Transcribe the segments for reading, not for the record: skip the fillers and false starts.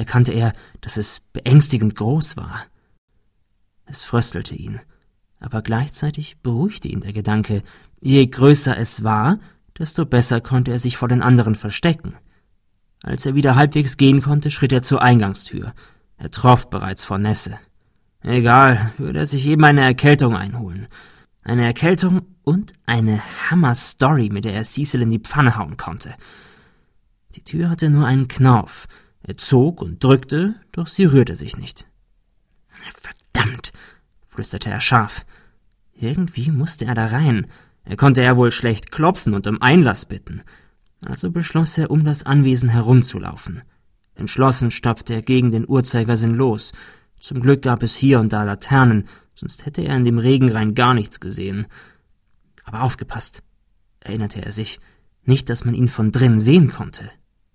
erkannte er, dass es beängstigend groß war. Es fröstelte ihn, aber gleichzeitig beruhigte ihn der Gedanke, je größer es war, desto besser konnte er sich vor den anderen verstecken. Als er wieder halbwegs gehen konnte, schritt er zur Eingangstür. Er troff bereits vor Nässe. Egal, würde er sich eben eine Erkältung einholen. Eine Erkältung und eine Hammer-Story, mit der er Cecil in die Pfanne hauen konnte. Die Tür hatte nur einen Knauf. Er zog und drückte, doch sie rührte sich nicht. »Verdammt«, flüsterte er scharf. Irgendwie musste er da rein. Er konnte ja wohl schlecht klopfen und um Einlass bitten. Also beschloss er, um das Anwesen herumzulaufen. Entschlossen stapfte er gegen den Uhrzeigersinn los. Zum Glück gab es hier und da Laternen, sonst hätte er in dem Regen rein gar nichts gesehen. Aber aufgepasst, erinnerte er sich, nicht, dass man ihn von drinnen sehen konnte.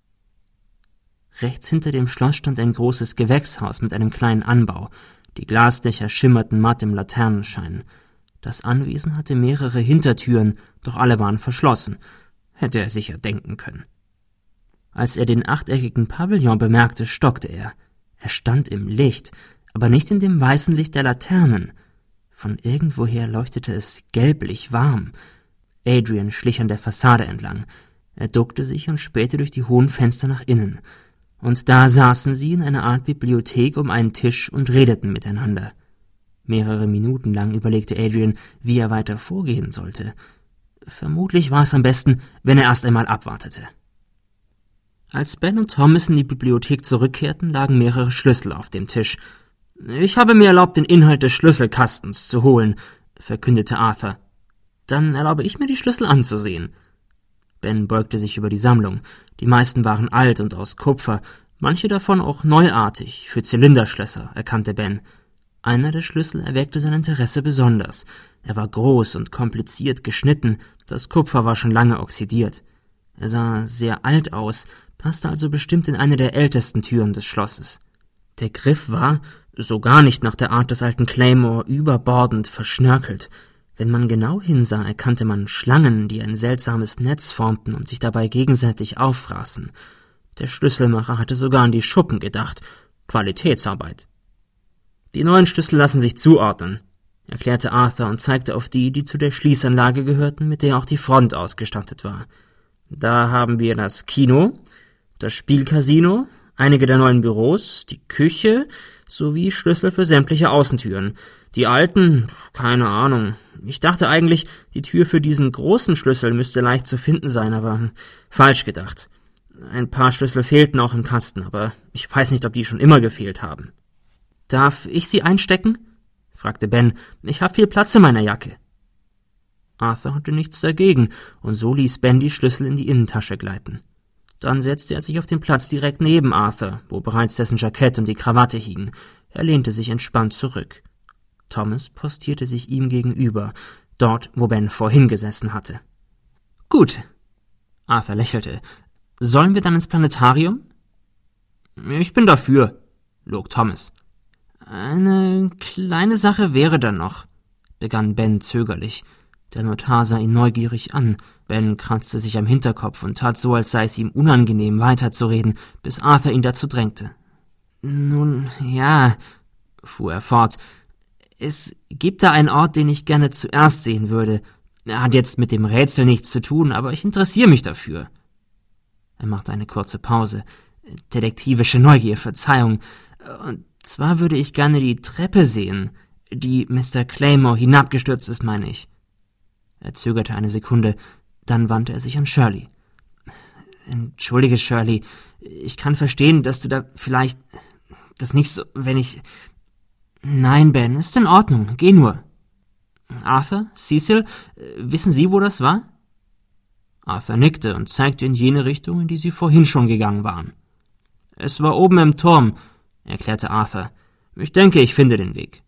Rechts hinter dem Schloss stand ein großes Gewächshaus mit einem kleinen Anbau. Die Glasdächer schimmerten matt im Laternenschein. Das Anwesen hatte mehrere Hintertüren, doch alle waren verschlossen. Hätte er sicher denken können. Als er den achteckigen Pavillon bemerkte, stockte er. Er stand im Licht, aber nicht in dem weißen Licht der Laternen. Von irgendwoher leuchtete es gelblich warm. Adrian schlich an der Fassade entlang. Er duckte sich und spähte durch die hohen Fenster nach innen. Und da saßen sie in einer Art Bibliothek um einen Tisch und redeten miteinander. Mehrere Minuten lang überlegte Adrian, wie er weiter vorgehen sollte. Vermutlich war es am besten, wenn er erst einmal abwartete. Als Ben und Thomas in die Bibliothek zurückkehrten, lagen mehrere Schlüssel auf dem Tisch. »Ich habe mir erlaubt, den Inhalt des Schlüsselkastens zu holen«, verkündete Arthur. »Dann erlaube ich mir, die Schlüssel anzusehen.« Ben beugte sich über die Sammlung. Die meisten waren alt und aus Kupfer, manche davon auch neuartig, für Zylinderschlösser, erkannte Ben. Einer der Schlüssel erweckte sein Interesse besonders. Er war groß und kompliziert geschnitten, das Kupfer war schon lange oxidiert. Er sah sehr alt aus, passte also bestimmt in eine der ältesten Türen des Schlosses. Der Griff war, so gar nicht nach der Art des alten Claymore, überbordend verschnörkelt. Wenn man genau hinsah, erkannte man Schlangen, die ein seltsames Netz formten und sich dabei gegenseitig auffraßen. Der Schlüsselmacher hatte sogar an die Schuppen gedacht. Qualitätsarbeit. »Die neuen Schlüssel lassen sich zuordnen«, erklärte Arthur und zeigte auf die, die zu der Schließanlage gehörten, mit der auch die Front ausgestattet war. »Da haben wir das Kino, das Spielcasino, einige der neuen Büros, die Küche sowie Schlüssel für sämtliche Außentüren. Die alten, keine Ahnung. Ich dachte eigentlich, die Tür für diesen großen Schlüssel müsste leicht zu finden sein, aber falsch gedacht. Ein paar Schlüssel fehlten auch im Kasten, aber ich weiß nicht, ob die schon immer gefehlt haben.« »Darf ich sie einstecken?« fragte Ben. »Ich habe viel Platz in meiner Jacke.« Arthur hatte nichts dagegen, und so ließ Ben die Schlüssel in die Innentasche gleiten. Dann setzte er sich auf den Platz direkt neben Arthur, wo bereits dessen Jackett und die Krawatte hingen. Er lehnte sich entspannt zurück. Thomas postierte sich ihm gegenüber, dort, wo Ben vorhin gesessen hatte. »Gut«, Arthur lächelte. »Sollen wir dann ins Planetarium?« »Ich bin dafür«, log Thomas. »Eine kleine Sache wäre dann noch«, begann Ben zögerlich. Der Notar sah ihn neugierig an. Ben kratzte sich am Hinterkopf und tat so, als sei es ihm unangenehm, weiterzureden, bis Arthur ihn dazu drängte. »Nun, ja«, fuhr er fort, »es gibt da einen Ort, den ich gerne zuerst sehen würde. Er hat jetzt mit dem Rätsel nichts zu tun, aber ich interessiere mich dafür.« Er machte eine kurze Pause. »Detektivische Neugier, Verzeihung. Und zwar würde ich gerne die Treppe sehen, die Mr. Claymore hinabgestürzt ist, meine ich.« Er zögerte eine Sekunde, dann wandte er sich an Shirley. »Entschuldige, Shirley, ich kann verstehen, dass du da vielleicht das nicht so, wenn ich...« »Nein, Ben, ist in Ordnung, geh nur.« »Arthur, Cecil, wissen Sie, wo das war?« Arthur nickte und zeigte in jene Richtung, in die sie vorhin schon gegangen waren. »Es war oben im Turm«, erklärte Arthur. »Ich denke, ich finde den Weg.«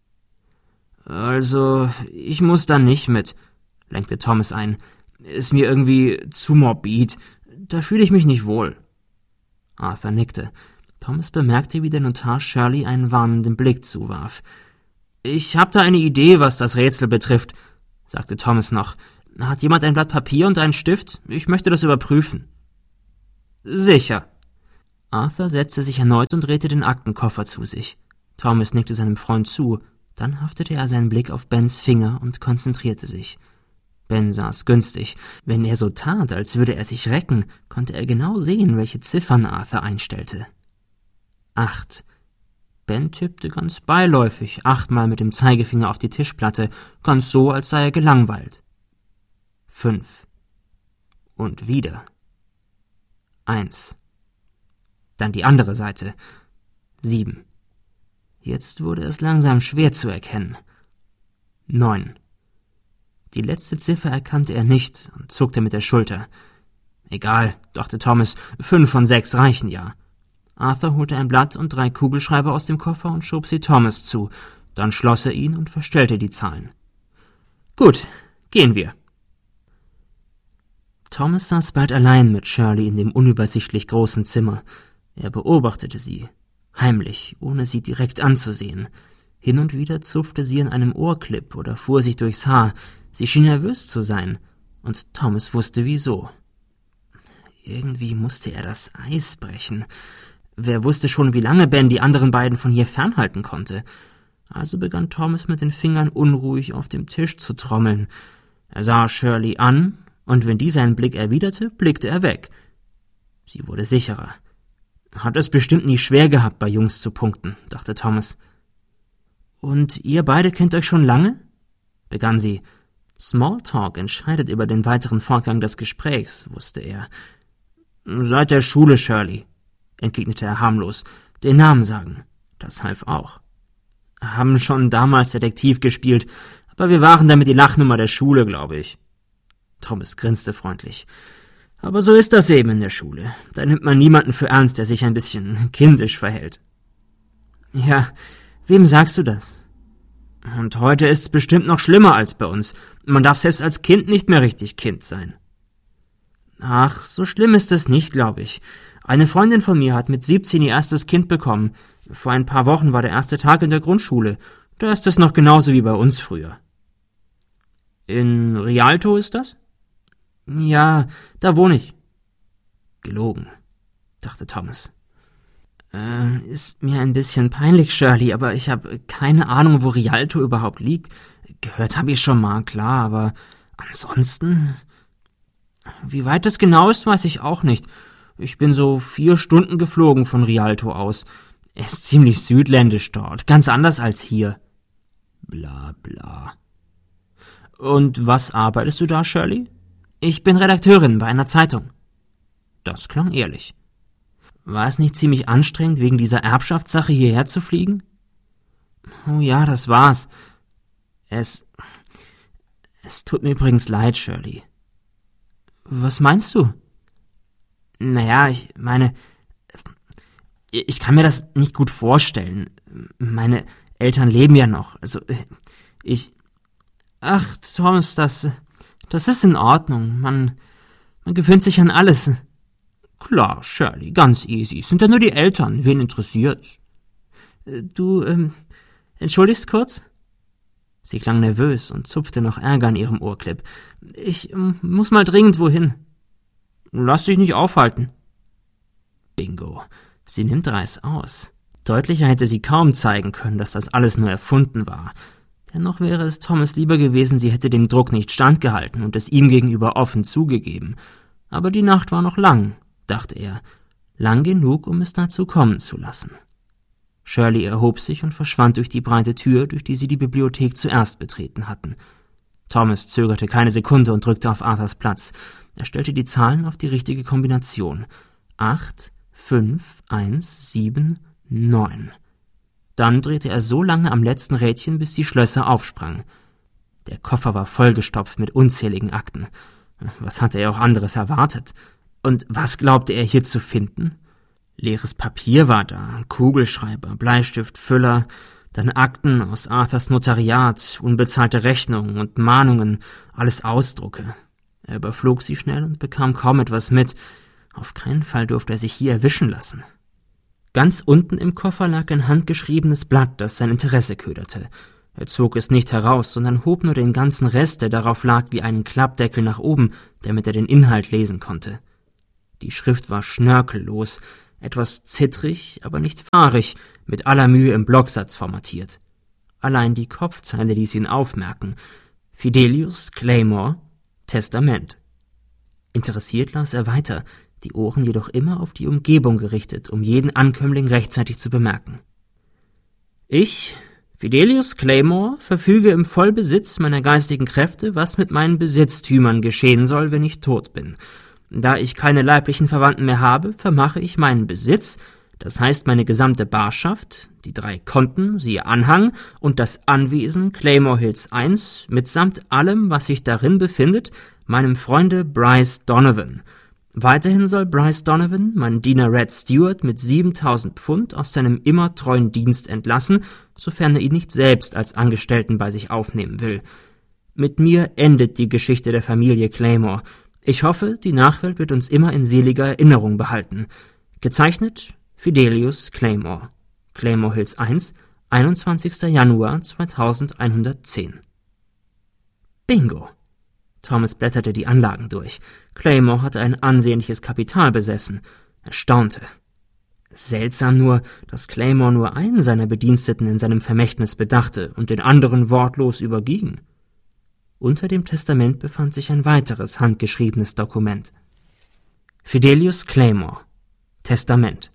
»Also, ich muss da nicht mit«, lenkte Thomas ein. »Ist mir irgendwie zu morbid. Da fühle ich mich nicht wohl.« Arthur nickte. Thomas bemerkte, wie der Notar Shirley einen warnenden Blick zuwarf. »Ich habe da eine Idee, was das Rätsel betrifft«, sagte Thomas noch. »Hat jemand ein Blatt Papier und einen Stift? Ich möchte das überprüfen.« »Sicher.« Arthur setzte sich erneut und drehte den Aktenkoffer zu sich. Thomas nickte seinem Freund zu, dann haftete er seinen Blick auf Bens Finger und konzentrierte sich. Ben saß günstig. Wenn er so tat, als würde er sich recken, konnte er genau sehen, welche Ziffern Arthur einstellte. 8. Ben tippte ganz beiläufig 8-mal mit dem Zeigefinger auf die Tischplatte, ganz so, als sei er gelangweilt. 5. Und wieder. 1. Dann die andere Seite. 7. Jetzt wurde es langsam schwer zu erkennen. 9. Die letzte Ziffer erkannte er nicht und zuckte mit der Schulter. Egal, dachte Thomas, 5 von 6 reichen ja. Arthur holte ein Blatt und 3 Kugelschreiber aus dem Koffer und schob sie Thomas zu. Dann schloss er ihn und verstellte die Zahlen. Gut, gehen wir. Thomas saß bald allein mit Shirley in dem unübersichtlich großen Zimmer. Er beobachtete sie, heimlich, ohne sie direkt anzusehen. Hin und wieder zupfte sie an einem Ohrclip oder fuhr sich durchs Haar. Sie schien nervös zu sein, und Thomas wusste wieso. Irgendwie musste er das Eis brechen. Wer wusste schon, wie lange Ben die anderen beiden von hier fernhalten konnte. Also begann Thomas mit den Fingern unruhig auf dem Tisch zu trommeln. Er sah Shirley an, und wenn die seinen Blick erwiderte, blickte er weg. Sie wurde sicherer. Hat es bestimmt nie schwer gehabt, bei Jungs zu punkten, dachte Thomas. »Und ihr beide kennt euch schon lange?« begann sie. Smalltalk entscheidet über den weiteren Fortgang des Gesprächs, wusste er. »Seit der Schule, Shirley«, entgegnete er harmlos. »Den Namen sagen, das half auch. Haben schon damals Detektiv gespielt, aber wir waren damit die Lachnummer der Schule, glaube ich.« Thomas grinste freundlich. »Aber so ist das eben in der Schule. Da nimmt man niemanden für ernst, der sich ein bisschen kindisch verhält.« »Ja, wem sagst du das?« »Und heute ist's bestimmt noch schlimmer als bei uns. Man darf selbst als Kind nicht mehr richtig Kind sein.« »Ach, so schlimm ist es nicht, glaube ich. Eine Freundin von mir hat mit 17 ihr erstes Kind bekommen. Vor ein paar Wochen war der erste Tag in der Grundschule. Da ist es noch genauso wie bei uns früher.« »In Rialto ist das?« »Ja, da wohne ich.« »Gelogen«, dachte Thomas. Ist mir ein bisschen peinlich, Shirley, aber ich habe keine Ahnung, wo Rialto überhaupt liegt. Gehört habe ich schon mal, klar, aber ansonsten... Wie weit es genau ist, weiß ich auch nicht. Ich bin so 4 Stunden geflogen von Rialto aus. Es ist ziemlich südländisch dort, ganz anders als hier. Bla bla. Und was arbeitest du da, Shirley? Ich bin Redakteurin bei einer Zeitung. Das klang ehrlich. War es nicht ziemlich anstrengend, wegen dieser Erbschaftssache hierher zu fliegen? Oh ja, das war's. Es tut mir übrigens leid, Shirley. Was meinst du? Naja, ich meine, ich kann mir das nicht gut vorstellen. Meine Eltern leben ja noch. Also, Ach, Thomas, das ist in Ordnung. Man gewöhnt sich an alles. Klar, Shirley, ganz easy. Sind ja nur die Eltern. Wen interessiert's? Du, entschuldigst kurz? Sie klang nervös und zupfte noch Ärger an ihrem Ohrclip. Ich muss mal dringend wohin. Lass dich nicht aufhalten. Bingo. Sie nimmt Reis aus. Deutlicher hätte sie kaum zeigen können, dass das alles nur erfunden war. Dennoch wäre es Thomas lieber gewesen, sie hätte dem Druck nicht standgehalten und es ihm gegenüber offen zugegeben. Aber die Nacht war noch lang, dachte er. Lang genug, um es dazu kommen zu lassen. Shirley erhob sich und verschwand durch die breite Tür, durch die sie die Bibliothek zuerst betreten hatten. Thomas zögerte keine Sekunde und drückte auf Arthurs Platz. Er stellte die Zahlen auf die richtige Kombination. 8, 5, 1, 7, 9. Dann drehte er so lange am letzten Rädchen, bis die Schlösser aufsprangen. Der Koffer war vollgestopft mit unzähligen Akten. Was hatte er auch anderes erwartet? Und was glaubte er hier zu finden? Leeres Papier war da, Kugelschreiber, Bleistift, Füller, dann Akten aus Arthurs Notariat, unbezahlte Rechnungen und Mahnungen, alles Ausdrucke. Er überflog sie schnell und bekam kaum etwas mit. Auf keinen Fall durfte er sich hier erwischen lassen. Ganz unten im Koffer lag ein handgeschriebenes Blatt, das sein Interesse köderte. Er zog es nicht heraus, sondern hob nur den ganzen Rest, der darauf lag, wie einen Klappdeckel nach oben, damit er den Inhalt lesen konnte. Die Schrift war schnörkellos. etwas zittrig, aber nicht fahrig, mit aller Mühe im Blocksatz formatiert. Allein die Kopfzeile ließ ihn aufmerken: Fidelius Claymore, Testament. Interessiert las er weiter, die Ohren jedoch immer auf die Umgebung gerichtet, um jeden Ankömmling rechtzeitig zu bemerken. Ich, Fidelius Claymore, verfüge im Vollbesitz meiner geistigen Kräfte, was mit meinen Besitztümern geschehen soll, wenn ich tot bin. Da ich keine leiblichen Verwandten mehr habe, vermache ich meinen Besitz, das heißt meine gesamte Barschaft, die 3 Konten, siehe Anhang, und das Anwesen Claymore Hills 1, mitsamt allem, was sich darin befindet, meinem Freunde Bryce Donovan. Weiterhin soll Bryce Donovan meinen Diener Red Stewart mit 7.000 Pfund aus seinem immer treuen Dienst entlassen, sofern er ihn nicht selbst als Angestellten bei sich aufnehmen will. Mit mir endet die Geschichte der Familie Claymore. Ich hoffe, die Nachwelt wird uns immer in seliger Erinnerung behalten. Gezeichnet Fidelius Claymore. Claymore Hills 1, 21. Januar 2110. Bingo! Thomas blätterte die Anlagen durch. Claymore hatte ein ansehnliches Kapital besessen. Er staunte. Seltsam nur, dass Claymore nur einen seiner Bediensteten in seinem Vermächtnis bedachte und den anderen wortlos überging. Unter dem Testament befand sich ein weiteres handgeschriebenes Dokument. Fidelius Claymore, Testament.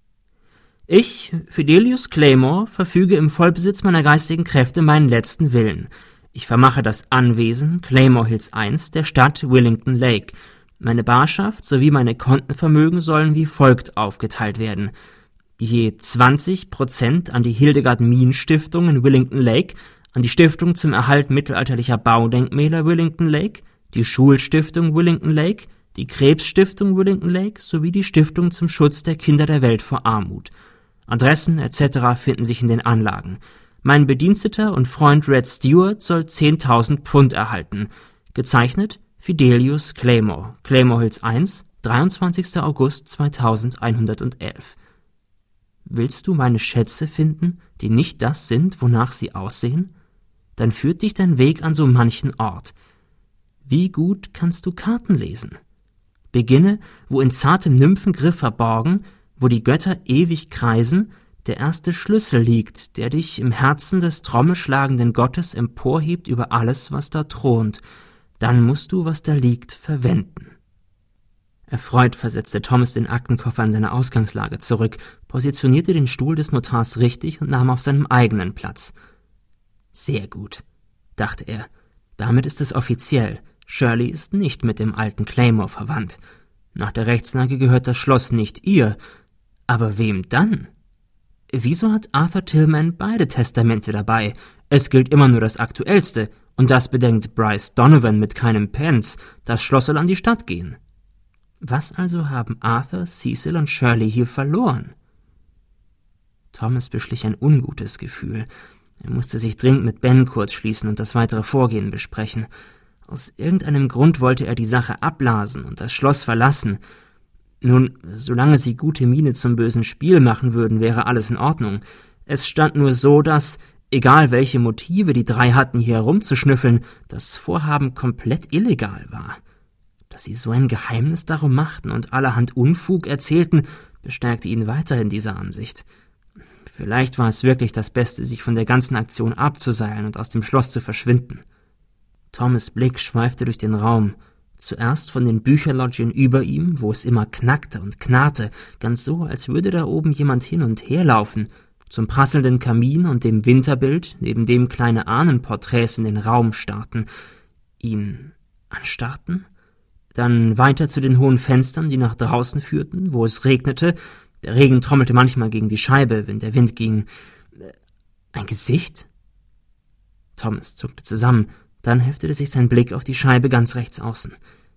Ich, Fidelius Claymore, verfüge im Vollbesitz meiner geistigen Kräfte meinen letzten Willen. Ich vermache das Anwesen Claymore Hills 1 der Stadt Willington Lake. Meine Barschaft sowie meine Kontenvermögen sollen wie folgt aufgeteilt werden: je 20% an die Hildegard-Mien-Stiftung in Willington Lake, an die Stiftung zum Erhalt mittelalterlicher Baudenkmäler Willington Lake, die Schulstiftung Willington Lake, die Krebsstiftung Willington Lake sowie die Stiftung zum Schutz der Kinder der Welt vor Armut. Adressen etc. finden sich in den Anlagen. Mein Bediensteter und Freund Red Stewart soll 10.000 Pfund erhalten. Gezeichnet Fidelius Claymore, Claymore Hills 1, 23. August 2111. Willst du meine Schätze finden, die nicht das sind, wonach sie aussehen? Dann führt dich dein Weg an so manchen Ort. Wie gut kannst du Karten lesen? Beginne, wo in zartem Nymphengriff verborgen, wo die Götter ewig kreisen, der erste Schlüssel liegt, der dich im Herzen des trommelschlagenden Gottes emporhebt über alles, was da thront. Dann musst du, was da liegt, verwenden. Erfreut versetzte Thomas den Aktenkoffer in seine Ausgangslage zurück, positionierte den Stuhl des Notars richtig und nahm auf seinem eigenen Platz. Sehr gut, dachte er. Damit ist es offiziell. Shirley ist nicht mit dem alten Claymore verwandt. Nach der Rechtslage gehört das Schloss nicht ihr. Aber wem dann? Wieso hat Arthur Tillman beide Testamente dabei? Es gilt immer nur das aktuellste, und das bedenkt Bryce Donovan mit keinem Pence. Das Schloss soll an die Stadt gehen. Was also haben Arthur, Cecil und Shirley hier verloren? Thomas beschlich ein ungutes Gefühl. Er musste sich dringend mit Ben kurz schließen und das weitere Vorgehen besprechen. Aus irgendeinem Grund wollte er die Sache abblasen und das Schloss verlassen. Nun, solange sie gute Miene zum bösen Spiel machen würden, wäre alles in Ordnung. Es stand nur so, dass, egal welche Motive die 3 hatten, hier herumzuschnüffeln, das Vorhaben komplett illegal war. Dass sie so ein Geheimnis darum machten und allerhand Unfug erzählten, bestärkte ihn weiter in dieser Ansicht. Vielleicht war es wirklich das Beste, sich von der ganzen Aktion abzuseilen und aus dem Schloss zu verschwinden. Thomas' Blick schweifte durch den Raum, zuerst von den Bücherloggien über ihm, wo es immer knackte und knarrte, ganz so, als würde da oben jemand hin und her laufen, zum prasselnden Kamin und dem Winterbild, neben dem kleine Ahnenporträts in den Raum starrten, ihn anstarrten, dann weiter zu den hohen Fenstern, die nach draußen führten, wo es regnete. Der Regen trommelte manchmal gegen die Scheibe, wenn der Wind ging. Ein Gesicht? Thomas zuckte zusammen, dann heftete sich sein Blick auf die Scheibe ganz rechts außen.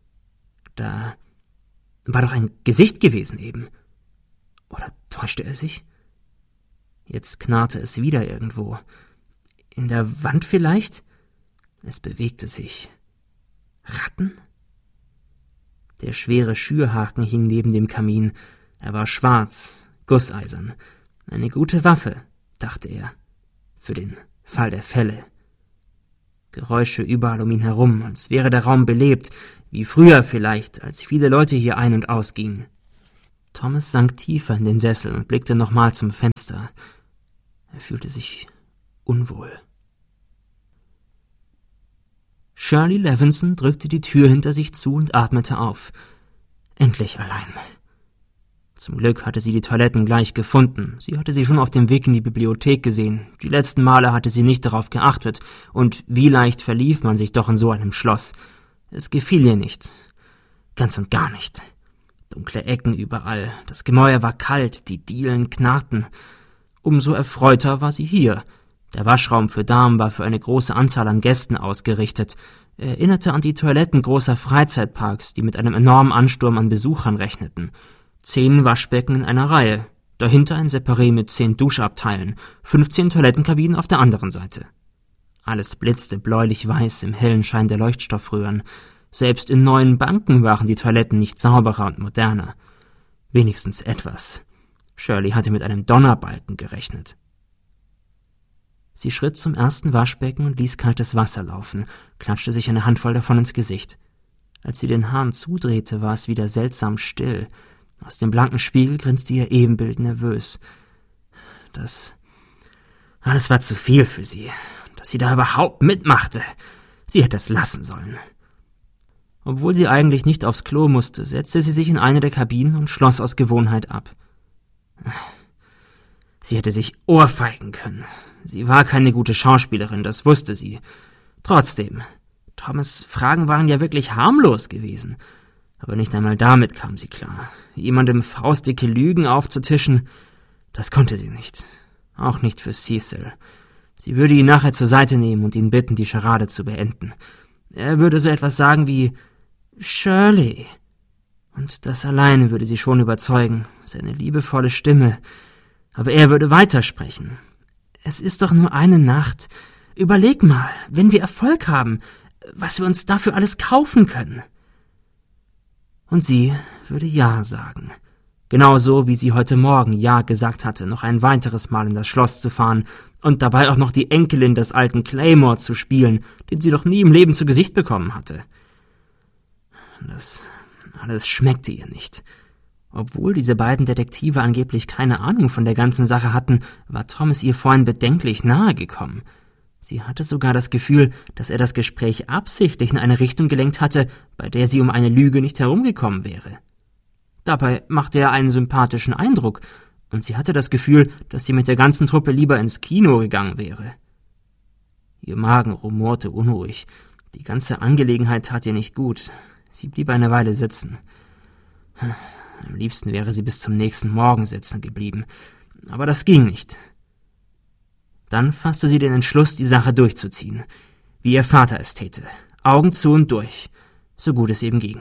Da war doch ein Gesicht gewesen eben. Oder täuschte er sich? Jetzt knarrte es wieder irgendwo. In der Wand vielleicht? Es bewegte sich. Ratten? Der schwere Schürhaken hing neben dem Kamin. Er war schwarz, gusseisern. Eine gute Waffe, dachte er. Für den Fall der Fälle. Geräusche überall um ihn herum, als wäre der Raum belebt, wie früher vielleicht, als viele Leute hier ein- und ausgingen. Thomas sank tiefer in den Sessel und blickte nochmal zum Fenster. Er fühlte sich unwohl. Shirley Levinson drückte die Tür hinter sich zu und atmete auf. Endlich allein. Zum Glück hatte sie die Toiletten gleich gefunden. Sie hatte sie schon auf dem Weg in die Bibliothek gesehen. Die letzten Male hatte sie nicht darauf geachtet. Und wie leicht verlief man sich doch in so einem Schloss. Es gefiel ihr nicht. Ganz und gar nicht. Dunkle Ecken überall. Das Gemäuer war kalt, die Dielen knarrten. Umso erfreuter war sie hier. Der Waschraum für Damen war für eine große Anzahl an Gästen ausgerichtet. Er erinnerte an die Toiletten großer Freizeitparks, die mit einem enormen Ansturm an Besuchern rechneten. 10 Waschbecken in einer Reihe, dahinter ein Separé mit 10 Duschabteilen, 15 Toilettenkabinen auf der anderen Seite. Alles blitzte bläulich-weiß im hellen Schein der Leuchtstoffröhren. Selbst in neuen Banken waren die Toiletten nicht sauberer und moderner. Wenigstens etwas. Shirley hatte mit einem Donnerbalken gerechnet. Sie schritt zum ersten Waschbecken und ließ kaltes Wasser laufen, klatschte sich eine Handvoll davon ins Gesicht. Als sie den Hahn zudrehte, war es wieder seltsam still. Aus dem blanken Spiegel grinste ihr Ebenbild nervös. Das alles war zu viel für sie, dass sie da überhaupt mitmachte. Sie hätte es lassen sollen. Obwohl sie eigentlich nicht aufs Klo musste, setzte sie sich in eine der Kabinen und schloss aus Gewohnheit ab. Sie hätte sich ohrfeigen können. Sie war keine gute Schauspielerin, das wusste sie. Trotzdem, Thomas' Fragen waren ja wirklich harmlos gewesen. Aber nicht einmal damit kam sie klar. Jemandem faustdicke Lügen aufzutischen, das konnte sie nicht. Auch nicht für Cecil. Sie würde ihn nachher zur Seite nehmen und ihn bitten, die Scharade zu beenden. Er würde so etwas sagen wie »Shirley«. Und das alleine würde sie schon überzeugen, seine liebevolle Stimme. Aber er würde weitersprechen. »Es ist doch nur eine Nacht. Überleg mal, wenn wir Erfolg haben, was wir uns dafür alles kaufen können.« Und sie würde Ja sagen. Genauso wie sie heute Morgen Ja gesagt hatte, noch ein weiteres Mal in das Schloss zu fahren und dabei auch noch die Enkelin des alten Claymore zu spielen, den sie doch nie im Leben zu Gesicht bekommen hatte. Das alles schmeckte ihr nicht. Obwohl diese beiden Detektive angeblich keine Ahnung von der ganzen Sache hatten, war Thomas ihr vorhin bedenklich nahe gekommen. Sie hatte sogar das Gefühl, dass er das Gespräch absichtlich in eine Richtung gelenkt hatte, bei der sie um eine Lüge nicht herumgekommen wäre. Dabei machte er einen sympathischen Eindruck, und sie hatte das Gefühl, dass sie mit der ganzen Truppe lieber ins Kino gegangen wäre. Ihr Magen rumorte unruhig. Die ganze Angelegenheit tat ihr nicht gut. Sie blieb eine Weile sitzen. Am liebsten wäre sie bis zum nächsten Morgen sitzen geblieben, aber das ging nicht. Dann fasste sie den Entschluss, die Sache durchzuziehen, wie ihr Vater es täte, Augen zu und durch, so gut es eben ging.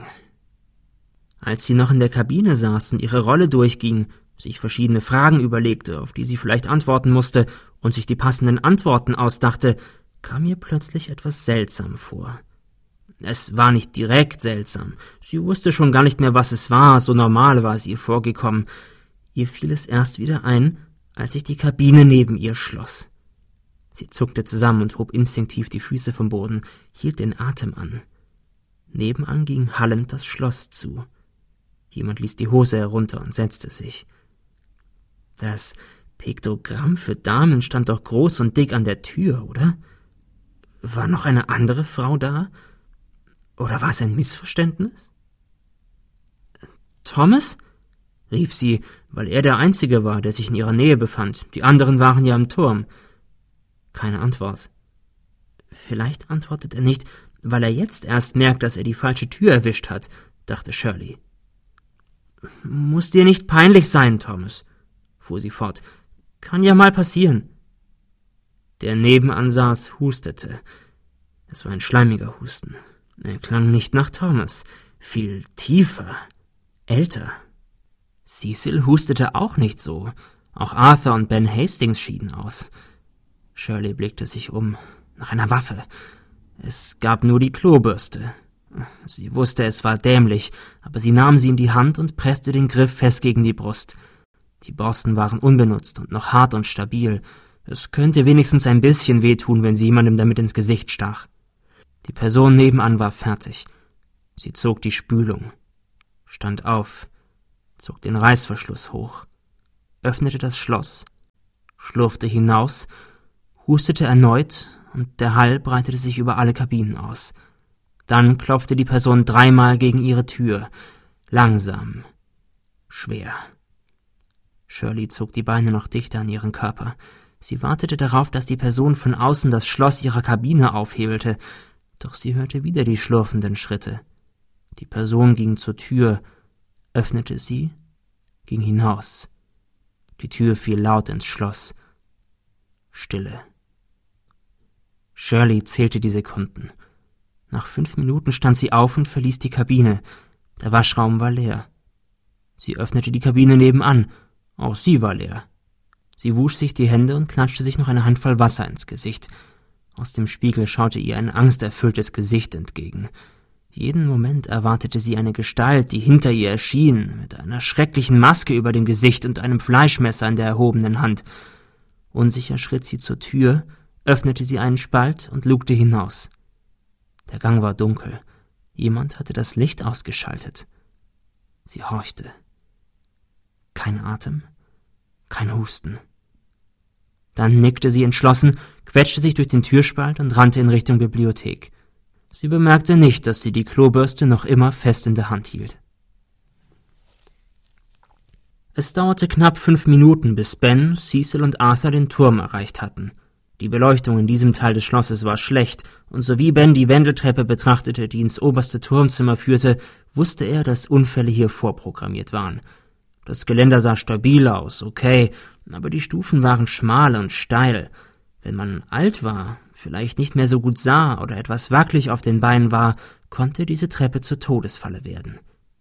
Als sie noch in der Kabine saß und ihre Rolle durchging, sich verschiedene Fragen überlegte, auf die sie vielleicht antworten musste, und sich die passenden Antworten ausdachte, kam ihr plötzlich etwas seltsam vor. Es war nicht direkt seltsam. Sie wusste schon gar nicht mehr, was es war, so normal war es ihr vorgekommen. Ihr fiel es erst wieder ein, als sich die Kabine neben ihr schloss. Sie zuckte zusammen und hob instinktiv die Füße vom Boden, hielt den Atem an. Nebenan ging hallend das Schloss zu. Jemand ließ die Hose herunter und setzte sich. Das Piktogramm für Damen stand doch groß und dick an der Tür, oder? War noch eine andere Frau da? Oder war es ein Missverständnis? »Thomas?« rief sie, weil er der Einzige war, der sich in ihrer Nähe befand. Die anderen waren ja im Turm. Keine Antwort. Vielleicht antwortet er nicht, weil er jetzt erst merkt, dass er die falsche Tür erwischt hat, dachte Shirley. »Muss dir nicht peinlich sein, Thomas«, fuhr sie fort. »Kann ja mal passieren.« Der nebenan saß, hustete. Es war ein schleimiger Husten. Er klang nicht nach Thomas, viel tiefer, älter. Cecil hustete auch nicht so. Auch Arthur und Ben Hastings schieden aus. Shirley blickte sich um, nach einer Waffe. Es gab nur die Klobürste. Sie wusste, es war dämlich, aber sie nahm sie in die Hand und presste den Griff fest gegen die Brust. Die Borsten waren unbenutzt und noch hart und stabil. Es könnte wenigstens ein bisschen wehtun, wenn sie jemandem damit ins Gesicht stach. Die Person nebenan war fertig. Sie zog die Spülung, stand auf, zog den Reißverschluss hoch, öffnete das Schloss, schlurfte hinaus, hustete erneut und der Hall breitete sich über alle Kabinen aus. Dann klopfte die Person 3-mal gegen ihre Tür, langsam, schwer. Shirley zog die Beine noch dichter an ihren Körper. Sie wartete darauf, dass die Person von außen das Schloss ihrer Kabine aufhebelte, doch sie hörte wieder die schlurfenden Schritte. Die Person ging zur Tür, öffnete sie, ging hinaus. Die Tür fiel laut ins Schloss. Stille. Shirley zählte die Sekunden. Nach 5 Minuten stand sie auf und verließ die Kabine. Der Waschraum war leer. Sie öffnete die Kabine nebenan. Auch sie war leer. Sie wusch sich die Hände und klatschte sich noch eine Handvoll Wasser ins Gesicht. Aus dem Spiegel schaute ihr ein angsterfülltes Gesicht entgegen. Jeden Moment erwartete sie eine Gestalt, die hinter ihr erschien, mit einer schrecklichen Maske über dem Gesicht und einem Fleischmesser in der erhobenen Hand. Unsicher schritt sie zur Tür, öffnete sie einen Spalt und lugte hinaus. Der Gang war dunkel. Jemand hatte das Licht ausgeschaltet. Sie horchte. Kein Atem, kein Husten. Dann nickte sie entschlossen, quetschte sich durch den Türspalt und rannte in Richtung Bibliothek. Sie bemerkte nicht, dass sie die Klobürste noch immer fest in der Hand hielt. Es dauerte knapp 5 Minuten, bis Ben, Cecil und Arthur den Turm erreicht hatten. Die Beleuchtung in diesem Teil des Schlosses war schlecht, und sowie Ben die Wendeltreppe betrachtete, die ins oberste Turmzimmer führte, wusste er, dass Unfälle hier vorprogrammiert waren. Das Geländer sah stabil aus, okay, aber die Stufen waren schmal und steil. Wenn man alt war, vielleicht nicht mehr so gut sah oder etwas wackelig auf den Beinen war, konnte diese Treppe zur Todesfalle werden.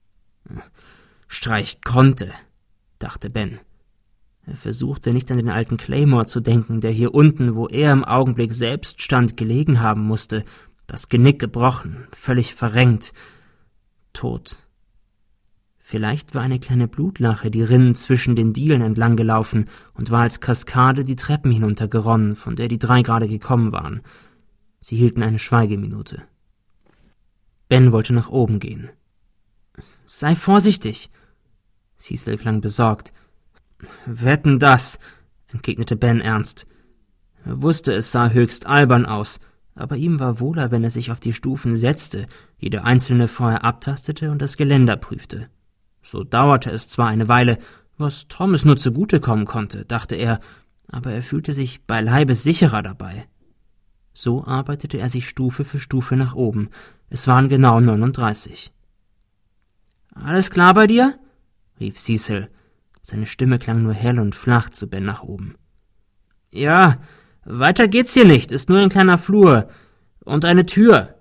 Streich konnte, dachte Ben. Er versuchte nicht an den alten Claymore zu denken, der hier unten, wo er im Augenblick selbst stand, gelegen haben musste, das Genick gebrochen, völlig verrenkt, tot. Vielleicht war eine kleine Blutlache die Rinnen zwischen den Dielen entlang gelaufen und war als Kaskade die Treppen hinuntergeronnen, von der die 3 gerade gekommen waren. Sie hielten eine Schweigeminute. Ben wollte nach oben gehen. »Sei vorsichtig!« Cecil klang besorgt. »Wetten das«, entgegnete Ben ernst. Er wusste, es sah höchst albern aus, aber ihm war wohler, wenn er sich auf die Stufen setzte, jede einzelne vorher abtastete und das Geländer prüfte. So dauerte es zwar eine Weile, was Thomas nur zugutekommen konnte, dachte er, aber er fühlte sich beileibe sicherer dabei. So arbeitete er sich Stufe für Stufe nach oben. Es waren genau 39. »Alles klar bei dir?« rief Cecil. Seine Stimme klang nur hell und flach zu Ben nach oben. »Ja, weiter geht's hier nicht, ist nur ein kleiner Flur. Und eine Tür.«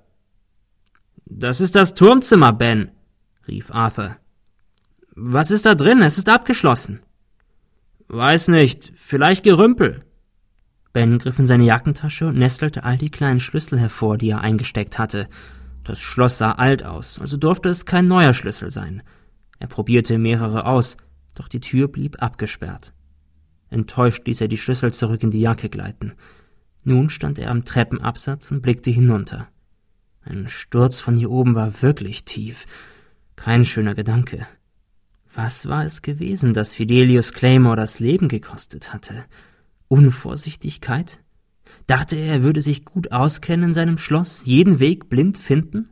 »Das ist das Turmzimmer, Ben«, rief Arthur. »Was ist da drin? Es ist abgeschlossen.« »Weiß nicht, vielleicht Gerümpel.« Ben griff in seine Jackentasche und nestelte all die kleinen Schlüssel hervor, die er eingesteckt hatte. Das Schloss sah alt aus, also durfte es kein neuer Schlüssel sein. Er probierte mehrere aus, doch die Tür blieb abgesperrt. Enttäuscht ließ er die Schlüssel zurück in die Jacke gleiten. Nun stand er am Treppenabsatz und blickte hinunter. Ein Sturz von hier oben war wirklich tief. Kein schöner Gedanke. Was war es gewesen, das Fidelius Claymore das Leben gekostet hatte? Unvorsichtigkeit? Dachte er würde sich gut auskennen in seinem Schloss, jeden Weg blind finden?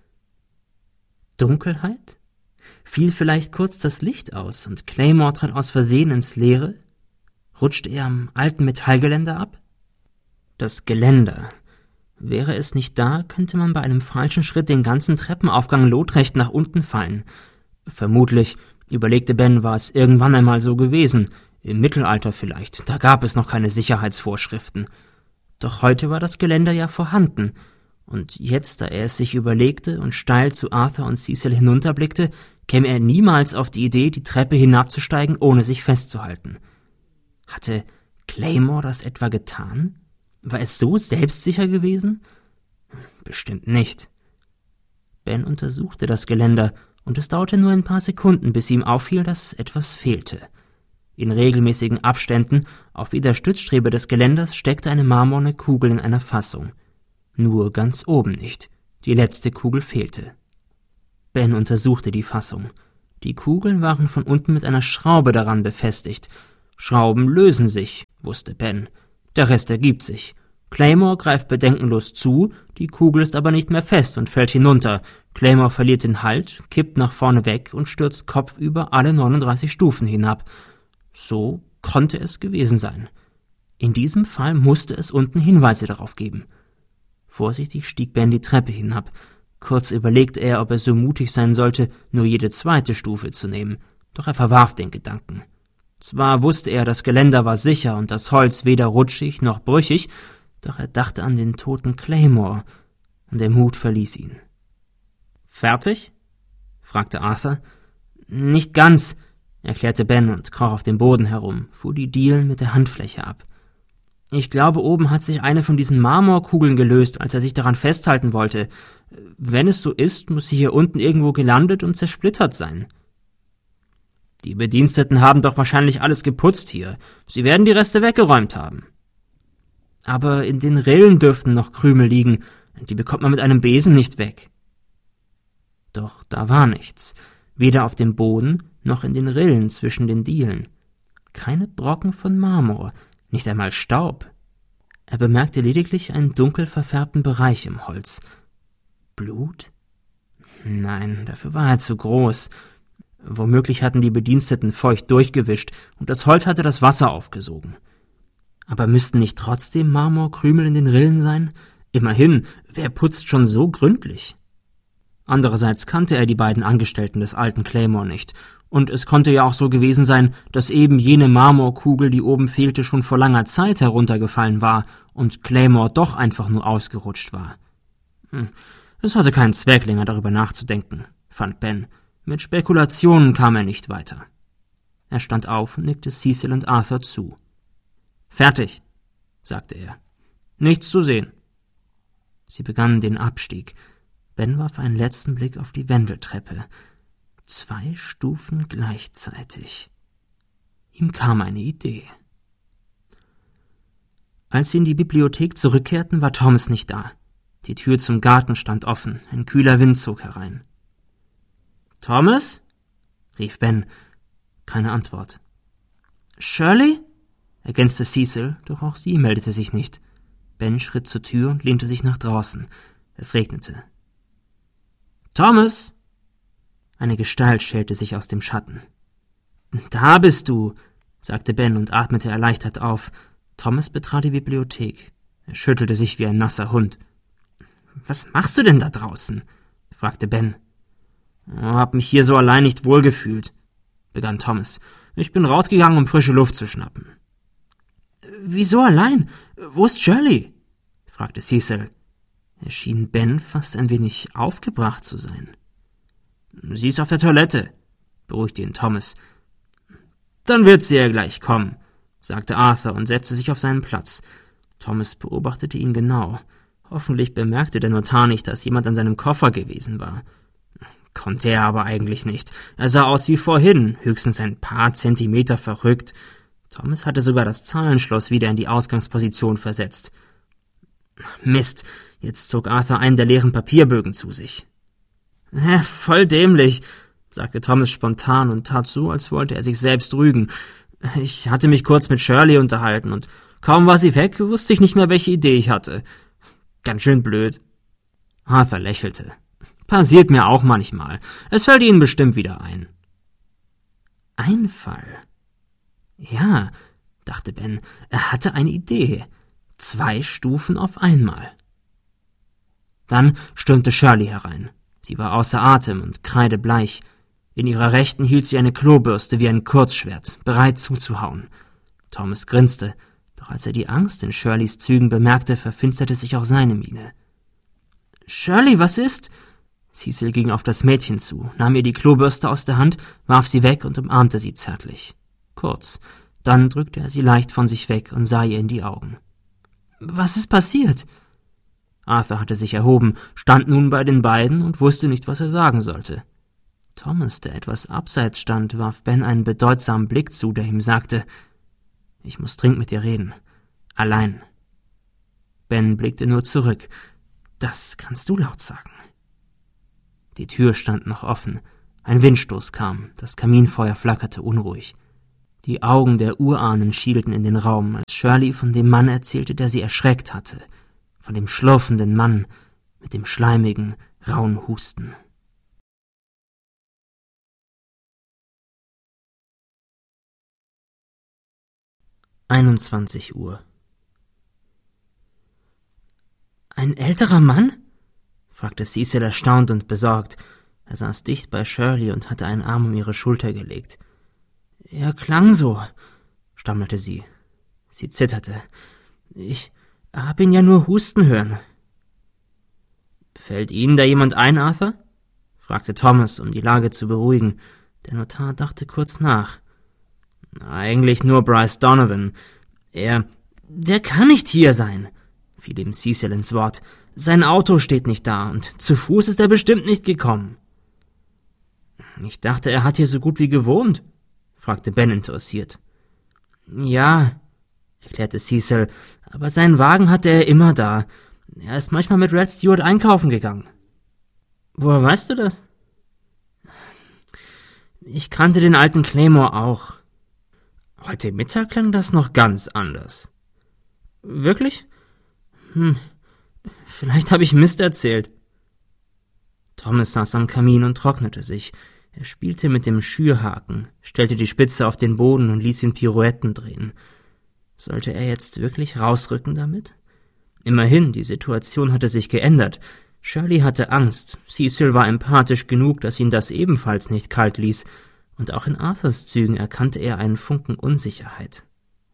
Dunkelheit? Fiel vielleicht kurz das Licht aus und Claymore trat aus Versehen ins Leere? Rutschte er am alten Metallgeländer ab? Das Geländer. Wäre es nicht da, könnte man bei einem falschen Schritt den ganzen Treppenaufgang lotrecht nach unten fallen. Vermutlich, überlegte Ben, war es irgendwann einmal so gewesen. Im Mittelalter vielleicht, da gab es noch keine Sicherheitsvorschriften. Doch heute war das Geländer ja vorhanden. Und jetzt, da er es sich überlegte und steil zu Arthur und Cecil hinunterblickte, käme er niemals auf die Idee, die Treppe hinabzusteigen, ohne sich festzuhalten. Hatte Claymore das etwa getan? War es so selbstsicher gewesen? Bestimmt nicht. Ben untersuchte das Geländer, und es dauerte nur ein paar Sekunden, bis ihm auffiel, dass etwas fehlte. In regelmäßigen Abständen auf jeder Stützstrebe des Geländers steckte eine marmorne Kugel in einer Fassung. Nur ganz oben nicht. Die letzte Kugel fehlte. Ben untersuchte die Fassung. Die Kugeln waren von unten mit einer Schraube daran befestigt. Schrauben lösen sich, wusste Ben. Der Rest ergibt sich. Claymore greift bedenkenlos zu, die Kugel ist aber nicht mehr fest und fällt hinunter. Claymore verliert den Halt, kippt nach vorne weg und stürzt kopfüber alle 39 Stufen hinab. So konnte es gewesen sein. In diesem Fall musste es unten Hinweise darauf geben. Vorsichtig stieg Ben die Treppe hinab. Kurz überlegte er, ob er so mutig sein sollte, nur jede zweite Stufe zu nehmen, doch er verwarf den Gedanken. Zwar wusste er, das Geländer war sicher und das Holz weder rutschig noch brüchig, doch er dachte an den toten Claymore, und der Mut verließ ihn. »Fertig?« fragte Arthur. »Nicht ganz«, erklärte Ben und kroch auf dem Boden herum, fuhr die Dielen mit der Handfläche ab. »Ich glaube, oben hat sich eine von diesen Marmorkugeln gelöst, als er sich daran festhalten wollte. Wenn es so ist, muss sie hier unten irgendwo gelandet und zersplittert sein.« »Die Bediensteten haben doch wahrscheinlich alles geputzt hier. Sie werden die Reste weggeräumt haben.« »Aber in den Rillen dürften noch Krümel liegen. Die bekommt man mit einem Besen nicht weg.« Doch da war nichts. Weder auf dem Boden noch in den Rillen zwischen den Dielen. Keine Brocken von Marmor, nicht einmal Staub. Er bemerkte lediglich einen dunkel verfärbten Bereich im Holz. Blut? Nein, dafür war er zu groß. Womöglich hatten die Bediensteten feucht durchgewischt und das Holz hatte das Wasser aufgesogen. Aber müssten nicht trotzdem Marmorkrümel in den Rillen sein? Immerhin, wer putzt schon so gründlich? Andererseits kannte er die beiden Angestellten des alten Claymore nicht, und es konnte ja auch so gewesen sein, dass eben jene Marmorkugel, die oben fehlte, schon vor langer Zeit heruntergefallen war und Claymore doch einfach nur ausgerutscht war. Es hatte keinen Zweck, länger darüber nachzudenken, fand Ben. Mit Spekulationen kam er nicht weiter. Er stand auf und nickte Cecil und Arthur zu. »Fertig«, sagte er. »Nichts zu sehen.« Sie begannen den Abstieg. Ben warf einen letzten Blick auf die Wendeltreppe. 2 Stufen gleichzeitig. Ihm kam eine Idee. Als sie in die Bibliothek zurückkehrten, war Thomas nicht da. Die Tür zum Garten stand offen, ein kühler Wind zog herein. »Thomas?« rief Ben. Keine Antwort. »Shirley?« ergänzte Cecil, doch auch sie meldete sich nicht. Ben schritt zur Tür und lehnte sich nach draußen. Es regnete. »Thomas!« Eine Gestalt schälte sich aus dem Schatten. »Da bist du«, sagte Ben und atmete erleichtert auf. Thomas betrat die Bibliothek. Er schüttelte sich wie ein nasser Hund. »Was machst du denn da draußen?« fragte Ben. »Hab mich hier so allein nicht wohlgefühlt«, begann Thomas. »Ich bin rausgegangen, um frische Luft zu schnappen.« »Wieso allein? Wo ist Shirley?« fragte Cecil. Er schien Ben fast ein wenig aufgebracht zu sein. »Sie ist auf der Toilette«, beruhigte ihn Thomas. »Dann wird sie ja gleich kommen«, sagte Arthur und setzte sich auf seinen Platz. Thomas beobachtete ihn genau. Hoffentlich bemerkte der Notar nicht, dass jemand an seinem Koffer gewesen war. Konnte er aber eigentlich nicht. Er sah aus wie vorhin, höchstens ein paar Zentimeter verrückt. Thomas hatte sogar das Zahlenschloss wieder in die Ausgangsposition versetzt. Mist, jetzt zog Arthur einen der leeren Papierbögen zu sich. Voll dämlich, sagte Thomas spontan und tat so, als wollte er sich selbst rügen. Ich hatte mich kurz mit Shirley unterhalten und kaum war sie weg, wusste ich nicht mehr, welche Idee ich hatte. Ganz schön blöd. Arthur lächelte. Passiert mir auch manchmal. Es fällt Ihnen bestimmt wieder ein. Einfall? Ja, dachte Ben, er hatte eine Idee. 2 Stufen auf einmal. Dann stürmte Shirley herein. Sie war außer Atem und kreidebleich. In ihrer Rechten hielt sie eine Klobürste wie ein Kurzschwert, bereit zuzuhauen. Thomas grinste, doch als er die Angst in Shirleys Zügen bemerkte, verfinsterte sich auch seine Miene. »Shirley, was ist?« Cecil ging auf das Mädchen zu, nahm ihr die Klobürste aus der Hand, warf sie weg und umarmte sie zärtlich. Kurz, dann drückte er sie leicht von sich weg und sah ihr in die Augen. »Was ist passiert?« Arthur hatte sich erhoben, stand nun bei den beiden und wusste nicht, was er sagen sollte. Thomas, der etwas abseits stand, warf Ben einen bedeutsamen Blick zu, der ihm sagte, »Ich muss dringend mit dir reden. Allein.« Ben blickte nur zurück. »Das kannst du laut sagen.« Die Tür stand noch offen. Ein Windstoß kam, das Kaminfeuer flackerte unruhig. Die Augen der Urahnen schielten in den Raum, als Shirley von dem Mann erzählte, der sie erschreckt hatte, von dem schlurfenden Mann mit dem schleimigen, rauen Husten. 21 Uhr. »Ein älterer Mann?« fragte Cecil erstaunt und besorgt. Er saß dicht bei Shirley und hatte einen Arm um ihre Schulter gelegt. »Er klang so«, stammelte sie. Sie zitterte. »Ich hab ihn ja nur husten hören.« »Fällt Ihnen da jemand ein, Arthur?« fragte Thomas, um die Lage zu beruhigen. Der Notar dachte kurz nach. »Eigentlich nur Bryce Donovan. Der kann nicht hier sein«, fiel ihm Cecil ins Wort. »Sein Auto steht nicht da, und zu Fuß ist er bestimmt nicht gekommen.« »Ich dachte, er hat hier so gut wie gewohnt«, fragte Ben interessiert. »Ja«, erklärte Cecil, »aber seinen Wagen hatte er immer da. Er ist manchmal mit Red Stewart einkaufen gegangen.« »Woher weißt du das?« »Ich kannte den alten Claymore auch.« »Heute Mittag klang das noch ganz anders.« »Wirklich? Vielleicht habe ich Mist erzählt.« Thomas saß am Kamin und trocknete sich. Er spielte mit dem Schürhaken, stellte die Spitze auf den Boden und ließ ihn Pirouetten drehen. Sollte er jetzt wirklich rausrücken damit? Immerhin, die Situation hatte sich geändert. Shirley hatte Angst. Cecil war empathisch genug, dass ihn das ebenfalls nicht kalt ließ. Und auch in Arthurs Zügen erkannte er einen Funken Unsicherheit.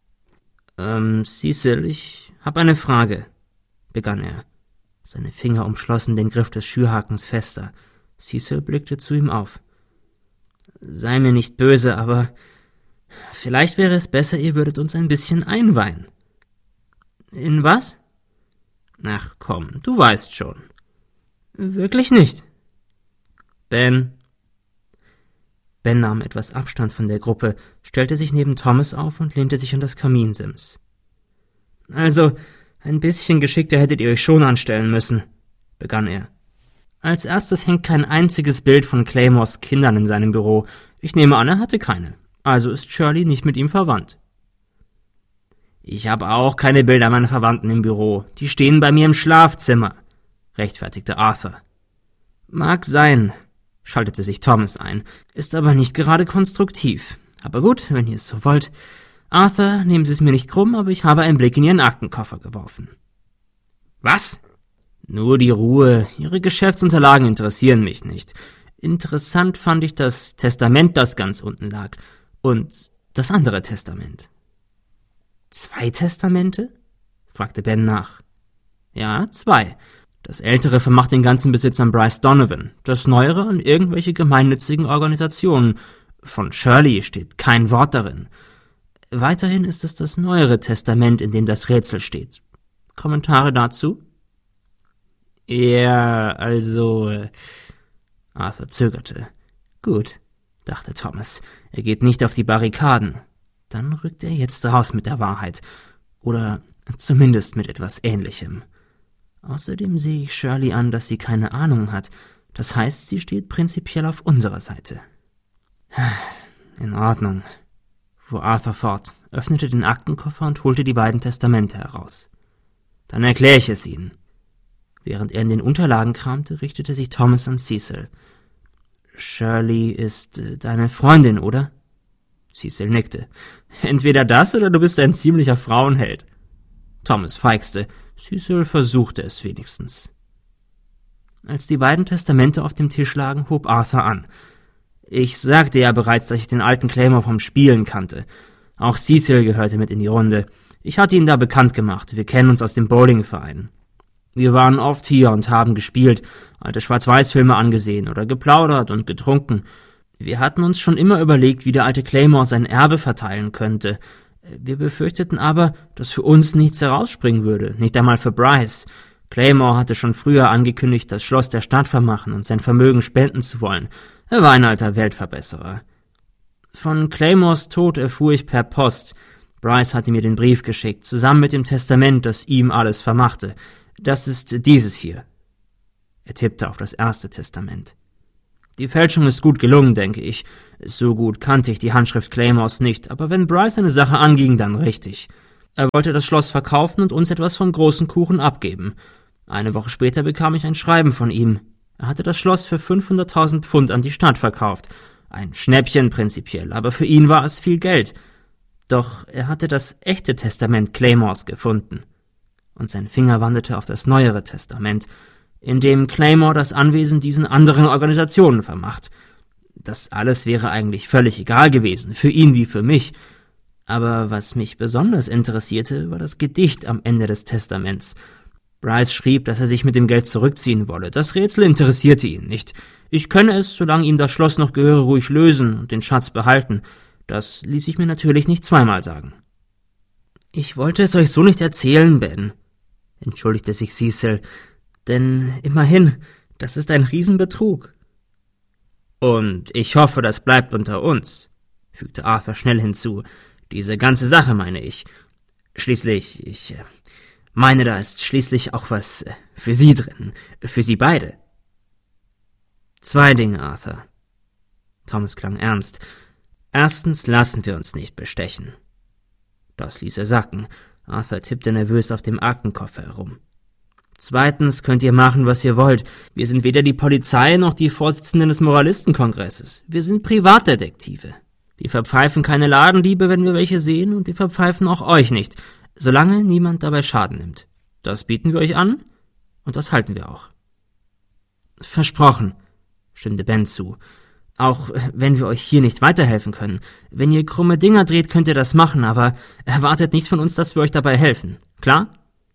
Cecil, ich hab eine Frage«, begann er. Seine Finger umschlossen den Griff des Schürhakens fester. Cecil blickte zu ihm auf. »Sei mir nicht böse, aber vielleicht wäre es besser, ihr würdet uns ein bisschen einweihen.« »In was?« »Ach komm, du weißt schon.« »Wirklich nicht?« »Ben.« Ben nahm etwas Abstand von der Gruppe, stellte sich neben Thomas auf und lehnte sich an das Kaminsims. »Also, ein bisschen geschickter hättet ihr euch schon anstellen müssen«, begann er. »Als erstes hängt kein einziges Bild von Claymores Kindern in seinem Büro. Ich nehme an, er hatte keine. Also ist Shirley nicht mit ihm verwandt.« »Ich habe auch keine Bilder meiner Verwandten im Büro. Die stehen bei mir im Schlafzimmer«, rechtfertigte Arthur. »Mag sein«, schaltete sich Thomas ein, »ist aber nicht gerade konstruktiv. Aber gut, wenn ihr es so wollt. Arthur, nehmen Sie es mir nicht krumm, aber ich habe einen Blick in Ihren Aktenkoffer geworfen.« »Was?« »Nur die Ruhe. Ihre Geschäftsunterlagen interessieren mich nicht. Interessant fand ich das Testament, das ganz unten lag. Und das andere Testament.« »2 Testamente?« fragte Ben nach. »Ja, 2. Das ältere vermacht den ganzen Besitz an Bryce Donovan, das neuere an irgendwelche gemeinnützigen Organisationen. Von Shirley steht kein Wort darin. Weiterhin ist es das neuere Testament, in dem das Rätsel steht. Kommentare dazu?« »Ja, also...« Arthur zögerte. »Gut«, dachte Thomas, »er geht nicht auf die Barrikaden. Dann rückt er jetzt raus mit der Wahrheit. Oder zumindest mit etwas Ähnlichem. Außerdem sehe ich Shirley an, dass sie keine Ahnung hat. Das heißt, sie steht prinzipiell auf unserer Seite.« »In Ordnung«, fuhr Arthur fort, öffnete den Aktenkoffer und holte die beiden Testamente heraus. »Dann erkläre ich es Ihnen.« Während er in den Unterlagen kramte, richtete sich Thomas an Cecil. »Shirley ist deine Freundin, oder?« Cecil nickte. »Entweder das, oder du bist ein ziemlicher Frauenheld.« Thomas feixte. Cecil versuchte es wenigstens. Als die beiden Testamente auf dem Tisch lagen, hob Arthur an. »Ich sagte ja bereits, dass ich den alten Claymore vom Spielen kannte. Auch Cecil gehörte mit in die Runde. Ich hatte ihn da bekannt gemacht. Wir kennen uns aus dem Bowlingverein. Wir waren oft hier und haben gespielt, alte Schwarz-Weiß-Filme angesehen oder geplaudert und getrunken. Wir hatten uns schon immer überlegt, wie der alte Claymore sein Erbe verteilen könnte. Wir befürchteten aber, dass für uns nichts herausspringen würde, nicht einmal für Bryce. Claymore hatte schon früher angekündigt, das Schloss der Stadt vermachen und sein Vermögen spenden zu wollen. Er war ein alter Weltverbesserer. Von Claymores Tod erfuhr ich per Post. Bryce hatte mir den Brief geschickt, zusammen mit dem Testament, das ihm alles vermachte. Das ist dieses hier.« Er tippte auf das erste Testament. Die Fälschung ist gut gelungen, denke ich. So gut kannte ich die Handschrift Claymores nicht, aber wenn Bryce eine Sache anging, dann richtig. Er wollte das Schloss verkaufen und uns etwas vom großen Kuchen abgeben. Eine Woche später bekam ich ein Schreiben von ihm. Er hatte das Schloss für 500.000 Pfund an die Stadt verkauft. Ein Schnäppchen prinzipiell, aber für ihn war es viel Geld. Doch er hatte das echte Testament Claymores gefunden. Und sein Finger wanderte auf das neuere Testament, in dem Claymore das Anwesen diesen anderen Organisationen vermacht. Das alles wäre eigentlich völlig egal gewesen, für ihn wie für mich. Aber was mich besonders interessierte, war das Gedicht am Ende des Testaments. Bryce schrieb, dass er sich mit dem Geld zurückziehen wolle. Das Rätsel interessierte ihn nicht. Ich könne es, solange ihm das Schloss noch gehöre, ruhig lösen und den Schatz behalten. Das ließ ich mir natürlich nicht zweimal sagen. »Ich wollte es euch so nicht erzählen, Ben«, entschuldigte sich Cecil, »denn immerhin, das ist ein Riesenbetrug.« »Und ich hoffe, das bleibt unter uns«, fügte Arthur schnell hinzu. »Diese ganze Sache, meine ich. Schließlich, ich meine, da ist schließlich auch was für Sie drin, für Sie beide.« »2 Dinge, Arthur.« Thomas klang ernst. »Erstens lassen wir uns nicht bestechen.« Das ließ er sacken. Arthur tippte nervös auf dem Aktenkoffer herum. »Zweitens könnt ihr machen, was ihr wollt. Wir sind weder die Polizei noch die Vorsitzenden des Moralistenkongresses. Wir sind Privatdetektive. Wir verpfeifen keine Ladendiebe, wenn wir welche sehen, und wir verpfeifen auch euch nicht, solange niemand dabei Schaden nimmt. Das bieten wir euch an, und das halten wir auch.« »Versprochen«, stimmte Ben zu. »Auch wenn wir euch hier nicht weiterhelfen können. Wenn ihr krumme Dinger dreht, könnt ihr das machen, aber erwartet nicht von uns, dass wir euch dabei helfen. Klar?«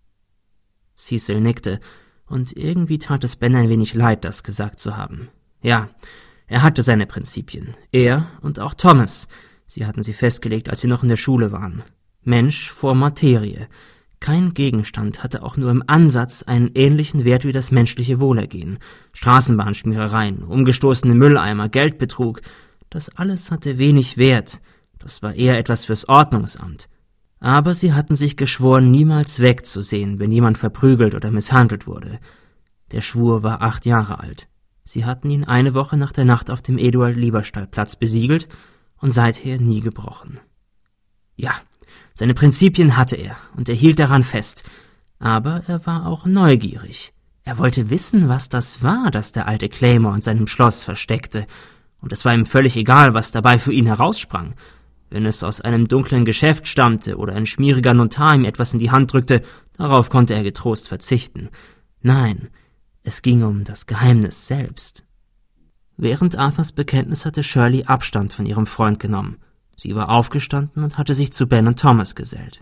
Cecil nickte, und irgendwie tat es Ben ein wenig leid, das gesagt zu haben. Ja, er hatte seine Prinzipien. Er und auch Thomas. Sie hatten sie festgelegt, als sie noch in der Schule waren. Mensch vor Materie. Kein Gegenstand hatte auch nur im Ansatz einen ähnlichen Wert wie das menschliche Wohlergehen. Straßenbahnschmierereien, umgestoßene Mülleimer, Geldbetrug, das alles hatte wenig Wert. Das war eher etwas fürs Ordnungsamt. Aber sie hatten sich geschworen, niemals wegzusehen, wenn jemand verprügelt oder misshandelt wurde. Der Schwur war 8 Jahre alt. Sie hatten ihn eine Woche nach der Nacht auf dem Eduard-Lieberstall-Platz besiegelt und seither nie gebrochen. Ja, seine Prinzipien hatte er, und er hielt daran fest. Aber er war auch neugierig. Er wollte wissen, was das war, das der alte Claymore in seinem Schloss versteckte. Und es war ihm völlig egal, was dabei für ihn heraussprang. Wenn es aus einem dunklen Geschäft stammte oder ein schmieriger Notar ihm etwas in die Hand drückte, darauf konnte er getrost verzichten. Nein, es ging um das Geheimnis selbst. Während Arthurs Bekenntnis hatte Shirley Abstand von ihrem Freund genommen. Sie war aufgestanden und hatte sich zu Ben und Thomas gesellt.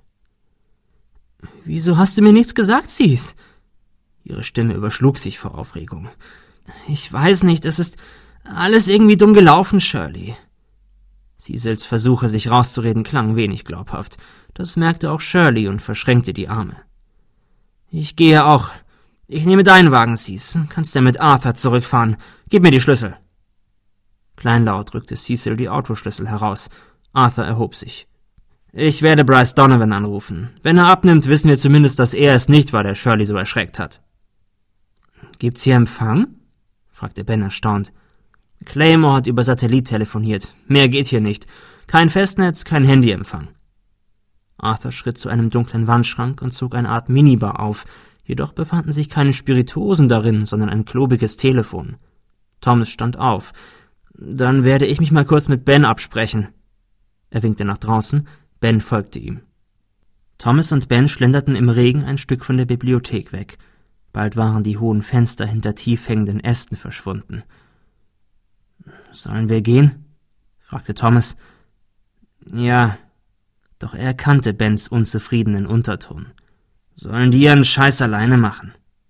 »Wieso hast du mir nichts gesagt, Cease?« Ihre Stimme überschlug sich vor Aufregung. »Ich weiß nicht, es ist alles irgendwie dumm gelaufen, Shirley.« Cecils Versuche, sich rauszureden, klangen wenig glaubhaft. Das merkte auch Shirley und verschränkte die Arme. »Ich gehe auch. Ich nehme deinen Wagen, Cease. Kannst ja mit Arthur zurückfahren. Gib mir die Schlüssel.« Kleinlaut drückte Cecil die Autoschlüssel heraus. Arthur erhob sich. »Ich werde Bryce Donovan anrufen. Wenn er abnimmt, wissen wir zumindest, dass er es nicht war, der Shirley so erschreckt hat.« »Gibt's hier Empfang?« fragte Ben erstaunt. »Claymore hat über Satellit telefoniert. Mehr geht hier nicht. Kein Festnetz, kein Handyempfang.« Arthur schritt zu einem dunklen Wandschrank und zog eine Art Minibar auf. Jedoch befanden sich keine Spirituosen darin, sondern ein klobiges Telefon. Thomas stand auf. »Dann werde ich mich mal kurz mit Ben absprechen.« Er winkte nach draußen. Ben folgte ihm. Thomas und Ben schlenderten im Regen ein Stück von der Bibliothek weg. Bald waren die hohen Fenster hinter tief hängenden Ästen verschwunden. »Sollen wir gehen?« fragte Thomas. »Ja.« Doch er erkannte Bens unzufriedenen Unterton. »Sollen die ihren Scheiß alleine machen?«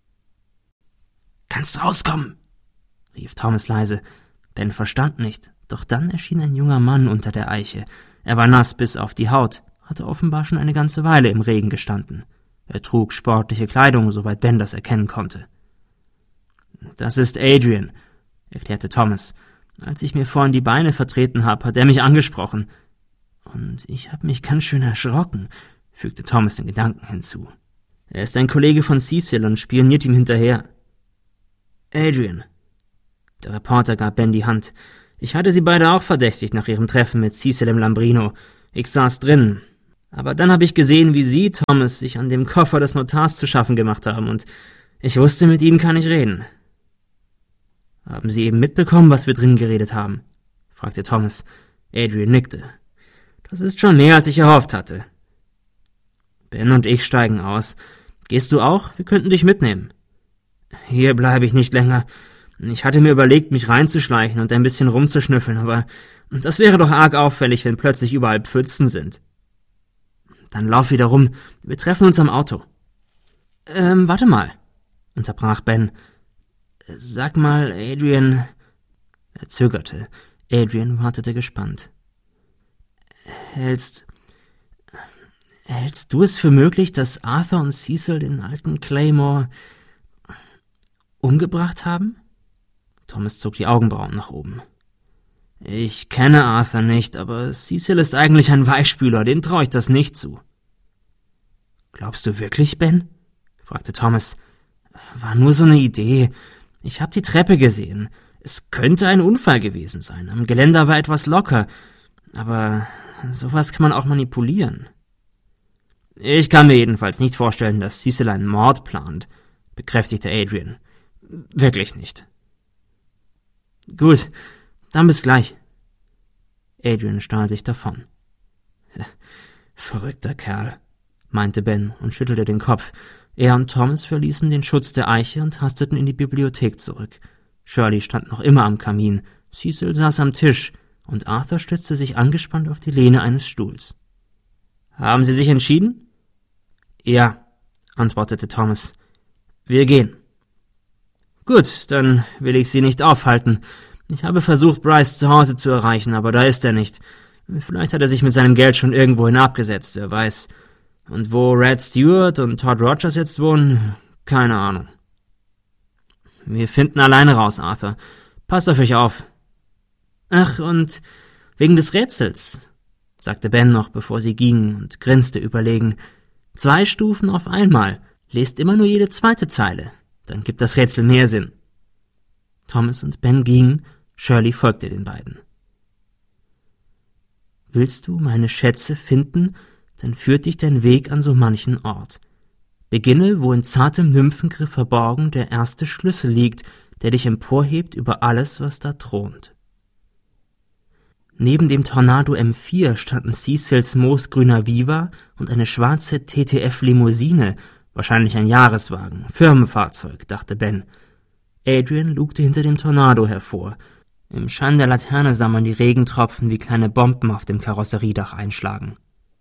»Kannst rauskommen?« rief Thomas leise. Ben verstand nicht, doch dann erschien ein junger Mann unter der Eiche. Er war nass bis auf die Haut, hatte offenbar schon eine ganze Weile im Regen gestanden. Er trug sportliche Kleidung, soweit Ben das erkennen konnte. »Das ist Adrian«, erklärte Thomas. »Als ich mir vorhin die Beine vertreten habe, hat er mich angesprochen. Und ich habe mich ganz schön erschrocken«, fügte Thomas in Gedanken hinzu. »Er ist ein Kollege von Cecil und spioniert ihm hinterher.« »Adrian«, Der Reporter gab Ben die Hand. »Ich hatte sie beide auch verdächtigt nach ihrem Treffen mit Cecil im Lambrino. Ich saß drin. Aber dann habe ich gesehen, wie Sie, Thomas, sich an dem Koffer des Notars zu schaffen gemacht haben, und ich wusste, mit Ihnen kann ich reden.« »Haben Sie eben mitbekommen, was wir drin geredet haben?« fragte Thomas. Adrian nickte. »Das ist schon mehr, als ich erhofft hatte.« »Ben und ich steigen aus. Gehst du auch? Wir könnten dich mitnehmen.« »Hier bleibe ich nicht länger. Ich hatte mir überlegt, mich reinzuschleichen und ein bisschen rumzuschnüffeln, aber das wäre doch arg auffällig, wenn plötzlich überall Pfützen sind.« »Dann lauf wieder rum. Wir treffen uns am Auto.« Warte mal«, unterbrach Ben. »Sag mal, Adrian...« Er zögerte. Adrian wartete gespannt. Hältst du es für möglich, dass Arthur und Cecil den alten Claymore umgebracht haben?« Thomas zog die Augenbrauen nach oben. »Ich kenne Arthur nicht, aber Cecil ist eigentlich ein Weichspüler, dem traue ich das nicht zu.« »Glaubst du wirklich, Ben?« fragte Thomas. »War nur so eine Idee. Ich habe die Treppe gesehen. Es könnte ein Unfall gewesen sein. Am Geländer war etwas locker. Aber sowas kann man auch manipulieren.« »Ich kann mir jedenfalls nicht vorstellen, dass Cecil einen Mord plant«, bekräftigte Adrian. »Wirklich nicht.« »Gut, dann bis gleich.« Adrian stahl sich davon. »Verrückter Kerl«, meinte Ben und schüttelte den Kopf. Er und Thomas verließen den Schutz der Eiche und hasteten in die Bibliothek zurück. Shirley stand noch immer am Kamin, Cecil saß am Tisch, und Arthur stützte sich angespannt auf die Lehne eines Stuhls. »Haben Sie sich entschieden?« »Ja«, antwortete Thomas. »Wir gehen.« »Gut, dann will ich Sie nicht aufhalten. Ich habe versucht, Bryce zu Hause zu erreichen, aber da ist er nicht. Vielleicht hat er sich mit seinem Geld schon irgendwohin abgesetzt, wer weiß. Und wo Red Stewart und Todd Rogers jetzt wohnen, keine Ahnung.« »Wir finden alleine raus, Arthur. Passt auf euch auf.« »Ach, und wegen des Rätsels«, sagte Ben noch, bevor sie gingen, und grinste überlegen. »2 Stufen auf einmal. Lest immer nur jede zweite Zeile. Dann gibt das Rätsel mehr Sinn.« Thomas und Ben gingen, Shirley folgte den beiden. »Willst du meine Schätze finden, dann führt dich dein Weg an so manchen Ort. Beginne, wo in zartem Nymphengriff verborgen der erste Schlüssel liegt, der dich emporhebt über alles, was da thront.« Neben dem Tornado M4 standen Cecils moosgrüner Viva und eine schwarze TTF-Limousine, wahrscheinlich ein Jahreswagen, Firmenfahrzeug, dachte Ben. Adrian lugte hinter dem Tornado hervor. Im Schein der Laterne sah man die Regentropfen wie kleine Bomben auf dem Karosseriedach einschlagen.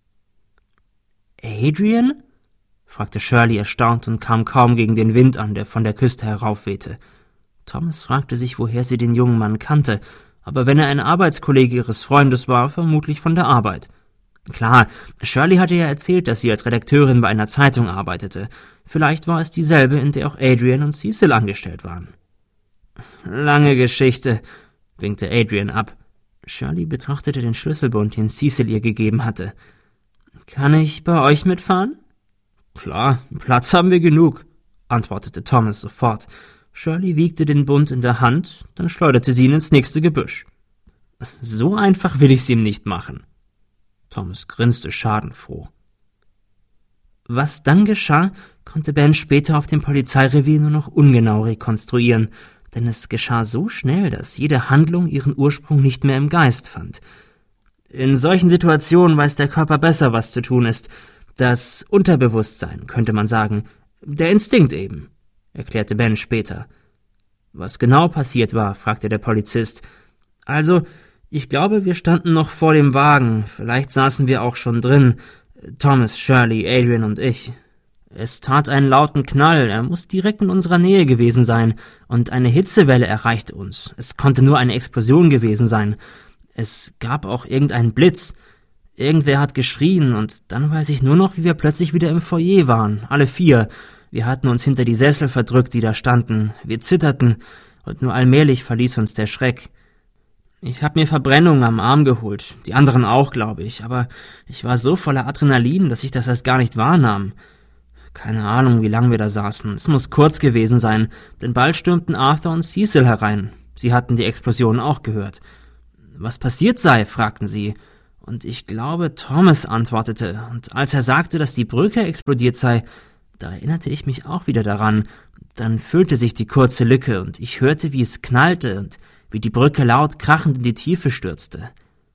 »Adrian?« fragte Shirley erstaunt und kam kaum gegen den Wind an, der von der Küste heraufwehte. Thomas fragte sich, woher sie den jungen Mann kannte, aber wenn er ein Arbeitskollege ihres Freundes war, vermutlich von der Arbeit. Klar, Shirley hatte ja erzählt, dass sie als Redakteurin bei einer Zeitung arbeitete. Vielleicht war es dieselbe, in der auch Adrian und Cecil angestellt waren. »Lange Geschichte«, winkte Adrian ab. Shirley betrachtete den Schlüsselbund, den Cecil ihr gegeben hatte. »Kann ich bei euch mitfahren?« »Klar, Platz haben wir genug«, antwortete Thomas sofort. Shirley wiegte den Bund in der Hand, dann schleuderte sie ihn ins nächste Gebüsch. »So einfach will ich's ihm nicht machen.« Thomas grinste schadenfroh. Was dann geschah, konnte Ben später auf dem Polizeirevier nur noch ungenau rekonstruieren, denn es geschah so schnell, dass jede Handlung ihren Ursprung nicht mehr im Geist fand. In solchen Situationen weiß der Körper besser, was zu tun ist. Das Unterbewusstsein, könnte man sagen. Der Instinkt eben, erklärte Ben später. Was genau passiert war, fragte der Polizist. Also, ich glaube, wir standen noch vor dem Wagen. Vielleicht saßen wir auch schon drin. Thomas, Shirley, Adrian und ich. Es tat einen lauten Knall. Er muss direkt in unserer Nähe gewesen sein. Und eine Hitzewelle erreichte uns. Es konnte nur eine Explosion gewesen sein. Es gab auch irgendeinen Blitz. Irgendwer hat geschrien, und dann weiß ich nur noch, wie wir plötzlich wieder im Foyer waren, alle 4. Wir hatten uns hinter die Sessel verdrückt, die da standen. Wir zitterten, und nur allmählich verließ uns der Schreck. Ich habe mir Verbrennungen am Arm geholt, die anderen auch, glaube ich, aber ich war so voller Adrenalin, dass ich das erst gar nicht wahrnahm. Keine Ahnung, wie lange wir da saßen. Es muss kurz gewesen sein, denn bald stürmten Arthur und Cecil herein. Sie hatten die Explosion auch gehört. Was passiert sei, fragten sie. Und ich glaube, Thomas antwortete. Und als er sagte, dass die Brücke explodiert sei, da erinnerte ich mich auch wieder daran. Dann füllte sich die kurze Lücke und ich hörte, wie es knallte und wie die Brücke laut krachend in die Tiefe stürzte.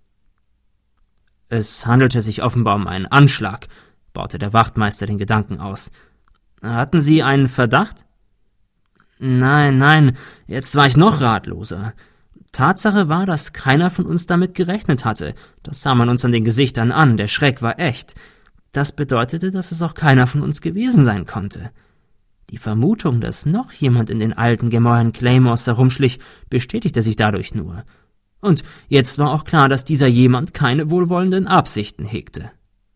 Es handelte sich offenbar um einen Anschlag, baute der Wachtmeister den Gedanken aus. Hatten Sie einen Verdacht? Nein, jetzt war ich noch ratloser. Tatsache war, dass keiner von uns damit gerechnet hatte. Das sah man uns an den Gesichtern an, der Schreck war echt. Das bedeutete, dass es auch keiner von uns gewesen sein konnte. Die Vermutung, dass noch jemand in den alten Gemäuern Claymores herumschlich, bestätigte sich dadurch nur. Und jetzt war auch klar, dass dieser jemand keine wohlwollenden Absichten hegte.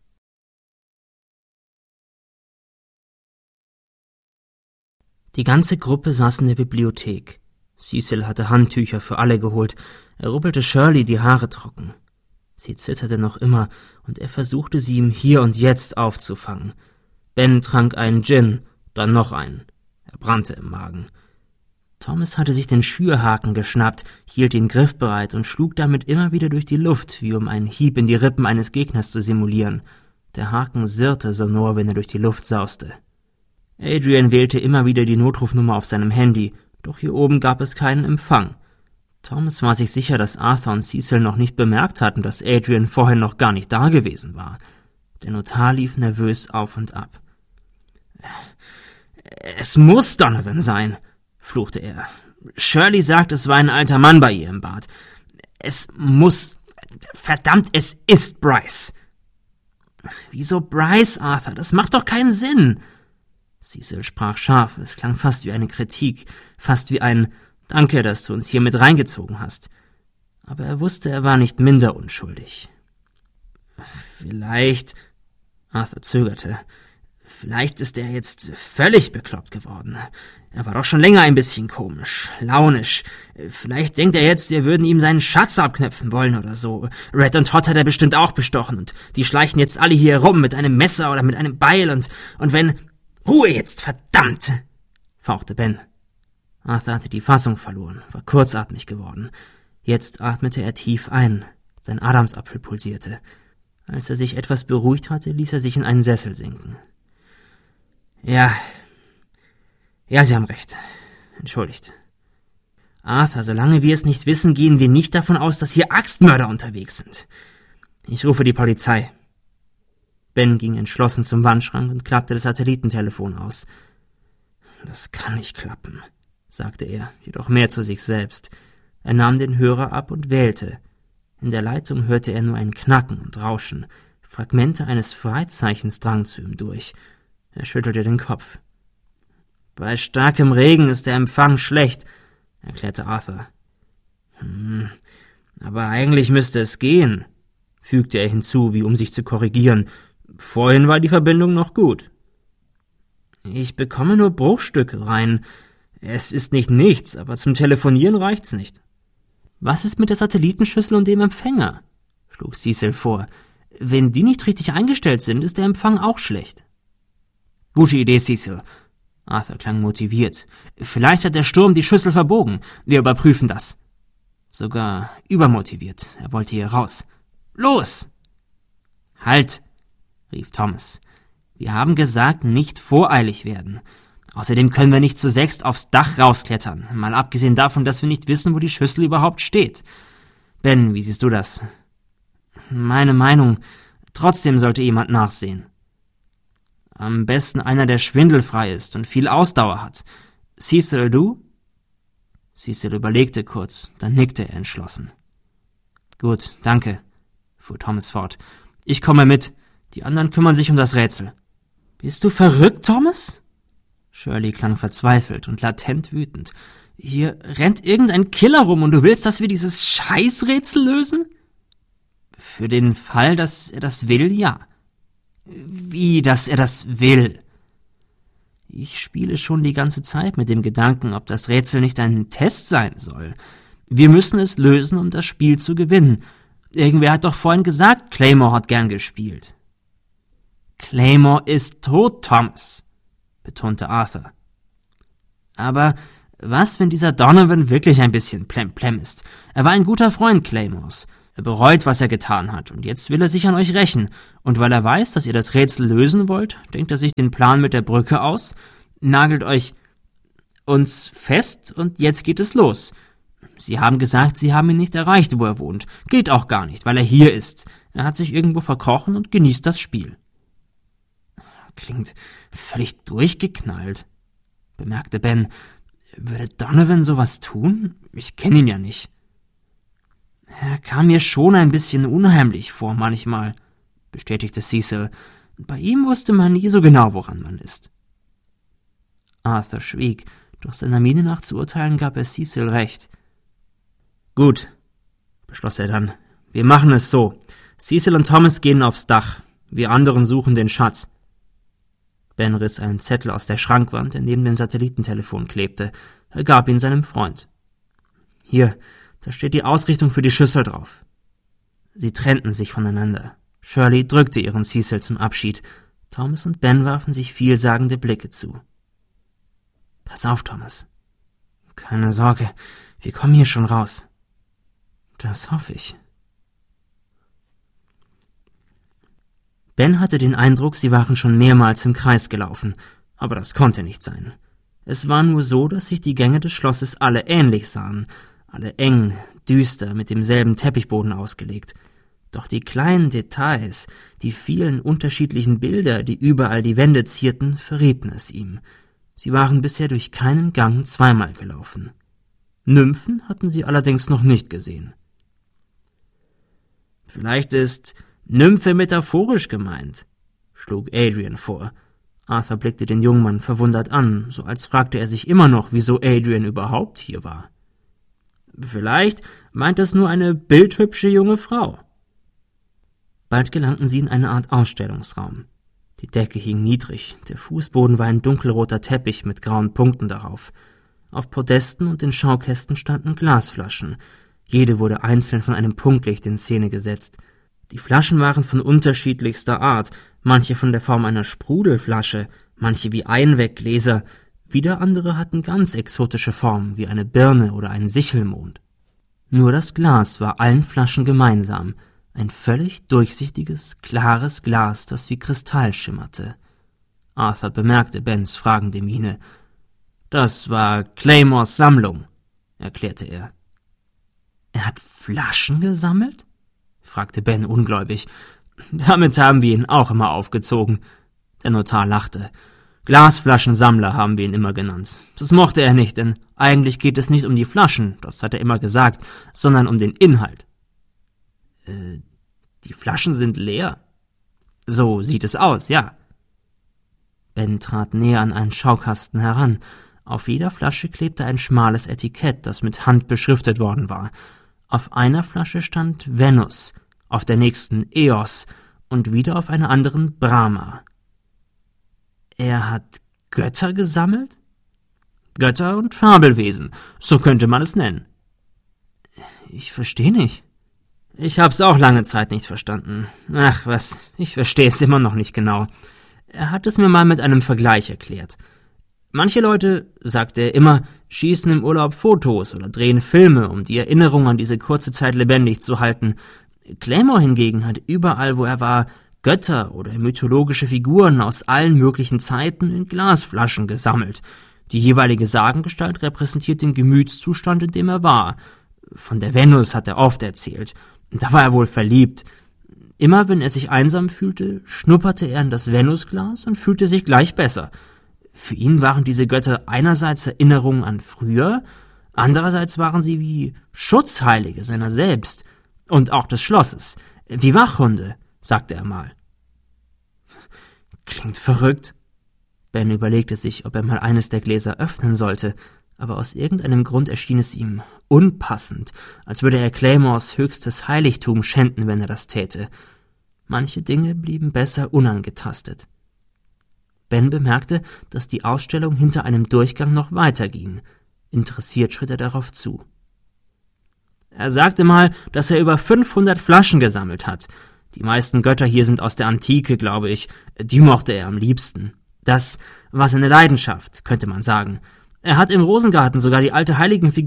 Die ganze Gruppe saß in der Bibliothek. Cecil hatte Handtücher für alle geholt, er ruppelte Shirley die Haare trocken. Sie zitterte noch immer, und er versuchte, sie im Hier und Jetzt aufzufangen. Ben trank einen Gin, dann noch einen. Er brannte im Magen. Thomas hatte sich den Schürhaken geschnappt, hielt ihn griffbereit und schlug damit immer wieder durch die Luft, wie um einen Hieb in die Rippen eines Gegners zu simulieren. Der Haken sirrte sonor, wenn er durch die Luft sauste. Adrian wählte immer wieder die Notrufnummer auf seinem Handy, doch hier oben gab es keinen Empfang. Thomas war sich sicher, dass Arthur und Cecil noch nicht bemerkt hatten, dass Adrian vorhin noch gar nicht da gewesen war. Der Notar lief nervös auf und ab. »Es muss Donovan sein«, fluchte er. »Shirley sagt, es war ein alter Mann bei ihr im Bad. Es muss... Verdammt, es ist Bryce.« »Wieso Bryce, Arthur? Das macht doch keinen Sinn!« Cecil sprach scharf, es klang fast wie eine Kritik, fast wie ein »Danke, dass du uns hier mit reingezogen hast.« Aber er wusste, er war nicht minder unschuldig. »Vielleicht...« Arthur zögerte. »Vielleicht ist er jetzt völlig bekloppt geworden. Er war doch schon länger ein bisschen komisch, launisch. Vielleicht denkt er jetzt, wir würden ihm seinen Schatz abknöpfen wollen oder so. Red und Todd hat er bestimmt auch bestochen und die schleichen jetzt alle hier rum mit einem Messer oder mit einem Beil und wenn... »Ruhe jetzt, verdammt«, fauchte Ben. Arthur hatte die Fassung verloren, war kurzatmig geworden. Jetzt atmete er tief ein, sein Adamsapfel pulsierte. Als er sich etwas beruhigt hatte, ließ er sich in einen Sessel sinken. Ja, Sie haben recht. Entschuldigt. Arthur, solange wir es nicht wissen, gehen wir nicht davon aus, dass hier Axtmörder unterwegs sind. Ich rufe die Polizei.« Ben ging entschlossen zum Wandschrank und klappte das Satellitentelefon aus. »Das kann nicht klappen«, sagte er, jedoch mehr zu sich selbst. Er nahm den Hörer ab und wählte. In der Leitung hörte er nur ein Knacken und Rauschen. Fragmente eines Freizeichens drangen zu ihm durch. Er schüttelte den Kopf. »Bei starkem Regen ist der Empfang schlecht«, erklärte Arthur. »Aber eigentlich müsste es gehen«, fügte er hinzu, wie um sich zu korrigieren. »Vorhin war die Verbindung noch gut.« »Ich bekomme nur Bruchstücke rein. Es ist nicht nichts, aber zum Telefonieren reicht's nicht.« »Was ist mit der Satellitenschüssel und dem Empfänger?«, schlug Cecil vor. »Wenn die nicht richtig eingestellt sind, ist der Empfang auch schlecht.« »Gute Idee, Cecil.« Arthur klang motiviert. »Vielleicht hat der Sturm die Schüssel verbogen. Wir überprüfen das.« Sogar übermotiviert. Er wollte hier raus. »Los!« »Halt!« rief Thomas. »Wir haben gesagt, nicht voreilig werden. Außerdem können wir nicht zu sechst aufs Dach rausklettern, mal abgesehen davon, dass wir nicht wissen, wo die Schüssel überhaupt steht. Ben, wie siehst du das?« »Meine Meinung, trotzdem sollte jemand nachsehen.« »Am besten einer, der schwindelfrei ist und viel Ausdauer hat. Cecil, du?« Cecil überlegte kurz, dann nickte er entschlossen. »Gut, danke«, fuhr Thomas fort. »Ich komme mit. Die anderen kümmern sich um das Rätsel.« »Bist du verrückt, Thomas?« Shirley klang verzweifelt und latent wütend. »Hier rennt irgendein Killer rum und du willst, dass wir dieses Scheißrätsel lösen?« »Für den Fall, dass er das will, ja.« »Wie, dass er das will?« »Ich spiele schon die ganze Zeit mit dem Gedanken, ob das Rätsel nicht ein Test sein soll. Wir müssen es lösen, um das Spiel zu gewinnen. Irgendwer hat doch vorhin gesagt, Claymore hat gern gespielt.« »Claymore ist tot, Thomas«, betonte Arthur. »Aber Was, wenn dieser Donovan wirklich ein bisschen plemplem ist? Er war ein guter Freund Claymores. Er bereut, was er getan hat, und jetzt will er sich an euch rächen. Und weil er weiß, dass ihr das Rätsel lösen wollt, denkt er sich den Plan mit der Brücke aus, nagelt euch uns fest und jetzt geht es los. Sie haben gesagt, Sie haben ihn nicht erreicht, wo er wohnt. Geht auch gar nicht, weil er hier ist. Er hat sich irgendwo verkrochen und genießt das Spiel. Klingt völlig durchgeknallt, bemerkte Ben. Würde Donovan sowas tun? Ich kenne ihn ja nicht. Er kam mir schon ein bisschen unheimlich vor manchmal, bestätigte Cecil. Bei ihm wusste man nie so genau, woran man ist. Arthur schwieg, doch seiner Miene nach zu urteilen gab er Cecil recht. Gut, beschloss er dann. Wir machen es so. Cecil und Thomas gehen aufs Dach. Wir anderen suchen den Schatz. Ben riss einen Zettel aus der Schrankwand, der neben dem Satellitentelefon klebte. Er gab ihn seinem Freund. Hier, da steht die Ausrichtung für die Schüssel drauf. Sie trennten sich voneinander. Shirley drückte ihren Cecil zum Abschied. Thomas und Ben warfen sich vielsagende Blicke zu. Pass auf, Thomas. Keine Sorge, wir kommen hier schon raus. Das hoffe ich. Ben hatte den Eindruck, sie waren schon mehrmals im Kreis gelaufen, aber das konnte nicht sein. Es war nur so, dass sich die Gänge des Schlosses alle ähnlich sahen, alle eng, düster, mit demselben Teppichboden ausgelegt. Doch die kleinen Details, die vielen unterschiedlichen Bilder, die überall die Wände zierten, verrieten es ihm. Sie waren bisher durch keinen Gang zweimal gelaufen. Nymphen hatten sie allerdings noch nicht gesehen. Vielleicht ist Nymphe metaphorisch gemeint, schlug Adrian vor. Arthur blickte den jungen Mann verwundert an, so als fragte er sich immer noch, wieso Adrian überhaupt hier war. Vielleicht meint es nur eine bildhübsche junge Frau. Bald gelangten sie in eine Art Ausstellungsraum. Die Decke hing niedrig, der Fußboden war ein dunkelroter Teppich mit grauen Punkten darauf. Auf Podesten und den Schaukästen standen Glasflaschen. Jede wurde einzeln von einem Punktlicht in Szene gesetzt. Die Flaschen waren von unterschiedlichster Art, manche von der Form einer Sprudelflasche, manche wie Einweggläser, wieder andere hatten ganz exotische Formen, wie eine Birne oder ein Sichelmond. Nur das Glas war allen Flaschen gemeinsam, ein völlig durchsichtiges, klares Glas, das wie Kristall schimmerte. Arthur bemerkte Bens fragende Miene. »Das war Claymores Sammlung«, erklärte er. »Er hat Flaschen gesammelt?« fragte Ben ungläubig. »Damit haben wir ihn auch immer aufgezogen.« Der Notar lachte. »Glasflaschensammler haben wir ihn immer genannt. Das mochte er nicht, denn eigentlich geht es nicht um die Flaschen, das hat er immer gesagt, sondern um den Inhalt.« Die Flaschen sind leer?« »So sieht es aus, ja.« Ben trat näher an einen Schaukasten heran. Auf jeder Flasche klebte ein schmales Etikett, das mit Hand beschriftet worden war. Auf einer Flasche stand Venus, auf der nächsten Eos und wieder auf einer anderen Brahma. Er hat Götter gesammelt? Götter und Fabelwesen, so könnte man es nennen. Ich verstehe nicht. Ich hab's auch lange Zeit nicht verstanden. Ach was, ich verstehe es immer noch nicht genau. Er hat es mir mal mit einem Vergleich erklärt. Manche Leute, sagte er immer, schießen im Urlaub Fotos oder drehen Filme, um die Erinnerung an diese kurze Zeit lebendig zu halten. Claymore hingegen hat überall, wo er war, Götter oder mythologische Figuren aus allen möglichen Zeiten in Glasflaschen gesammelt. Die jeweilige Sagengestalt repräsentiert den Gemütszustand, in dem er war. Von der Venus hat er oft erzählt. Da war er wohl verliebt. Immer wenn er sich einsam fühlte, schnupperte er in das Venusglas und fühlte sich gleich besser. Für ihn waren diese Götter einerseits Erinnerungen an früher, andererseits waren sie wie Schutzheilige seiner selbst und auch des Schlosses, wie Wachhunde, sagte er mal. Klingt verrückt. Ben überlegte sich, ob er mal eines der Gläser öffnen sollte, aber aus irgendeinem Grund erschien es ihm unpassend, als würde er Claymores höchstes Heiligtum schänden, wenn er das täte. Manche Dinge blieben besser unangetastet. Ben bemerkte, dass die Ausstellung hinter einem Durchgang noch weiterging. Interessiert schritt er darauf zu. Er sagte mal, dass er über 500 Flaschen gesammelt hat. Die meisten Götter hier sind aus der Antike, glaube ich. Die mochte er am liebsten. Das war seine Leidenschaft, könnte man sagen. Er hat im Rosengarten sogar die alte Heiligenfigur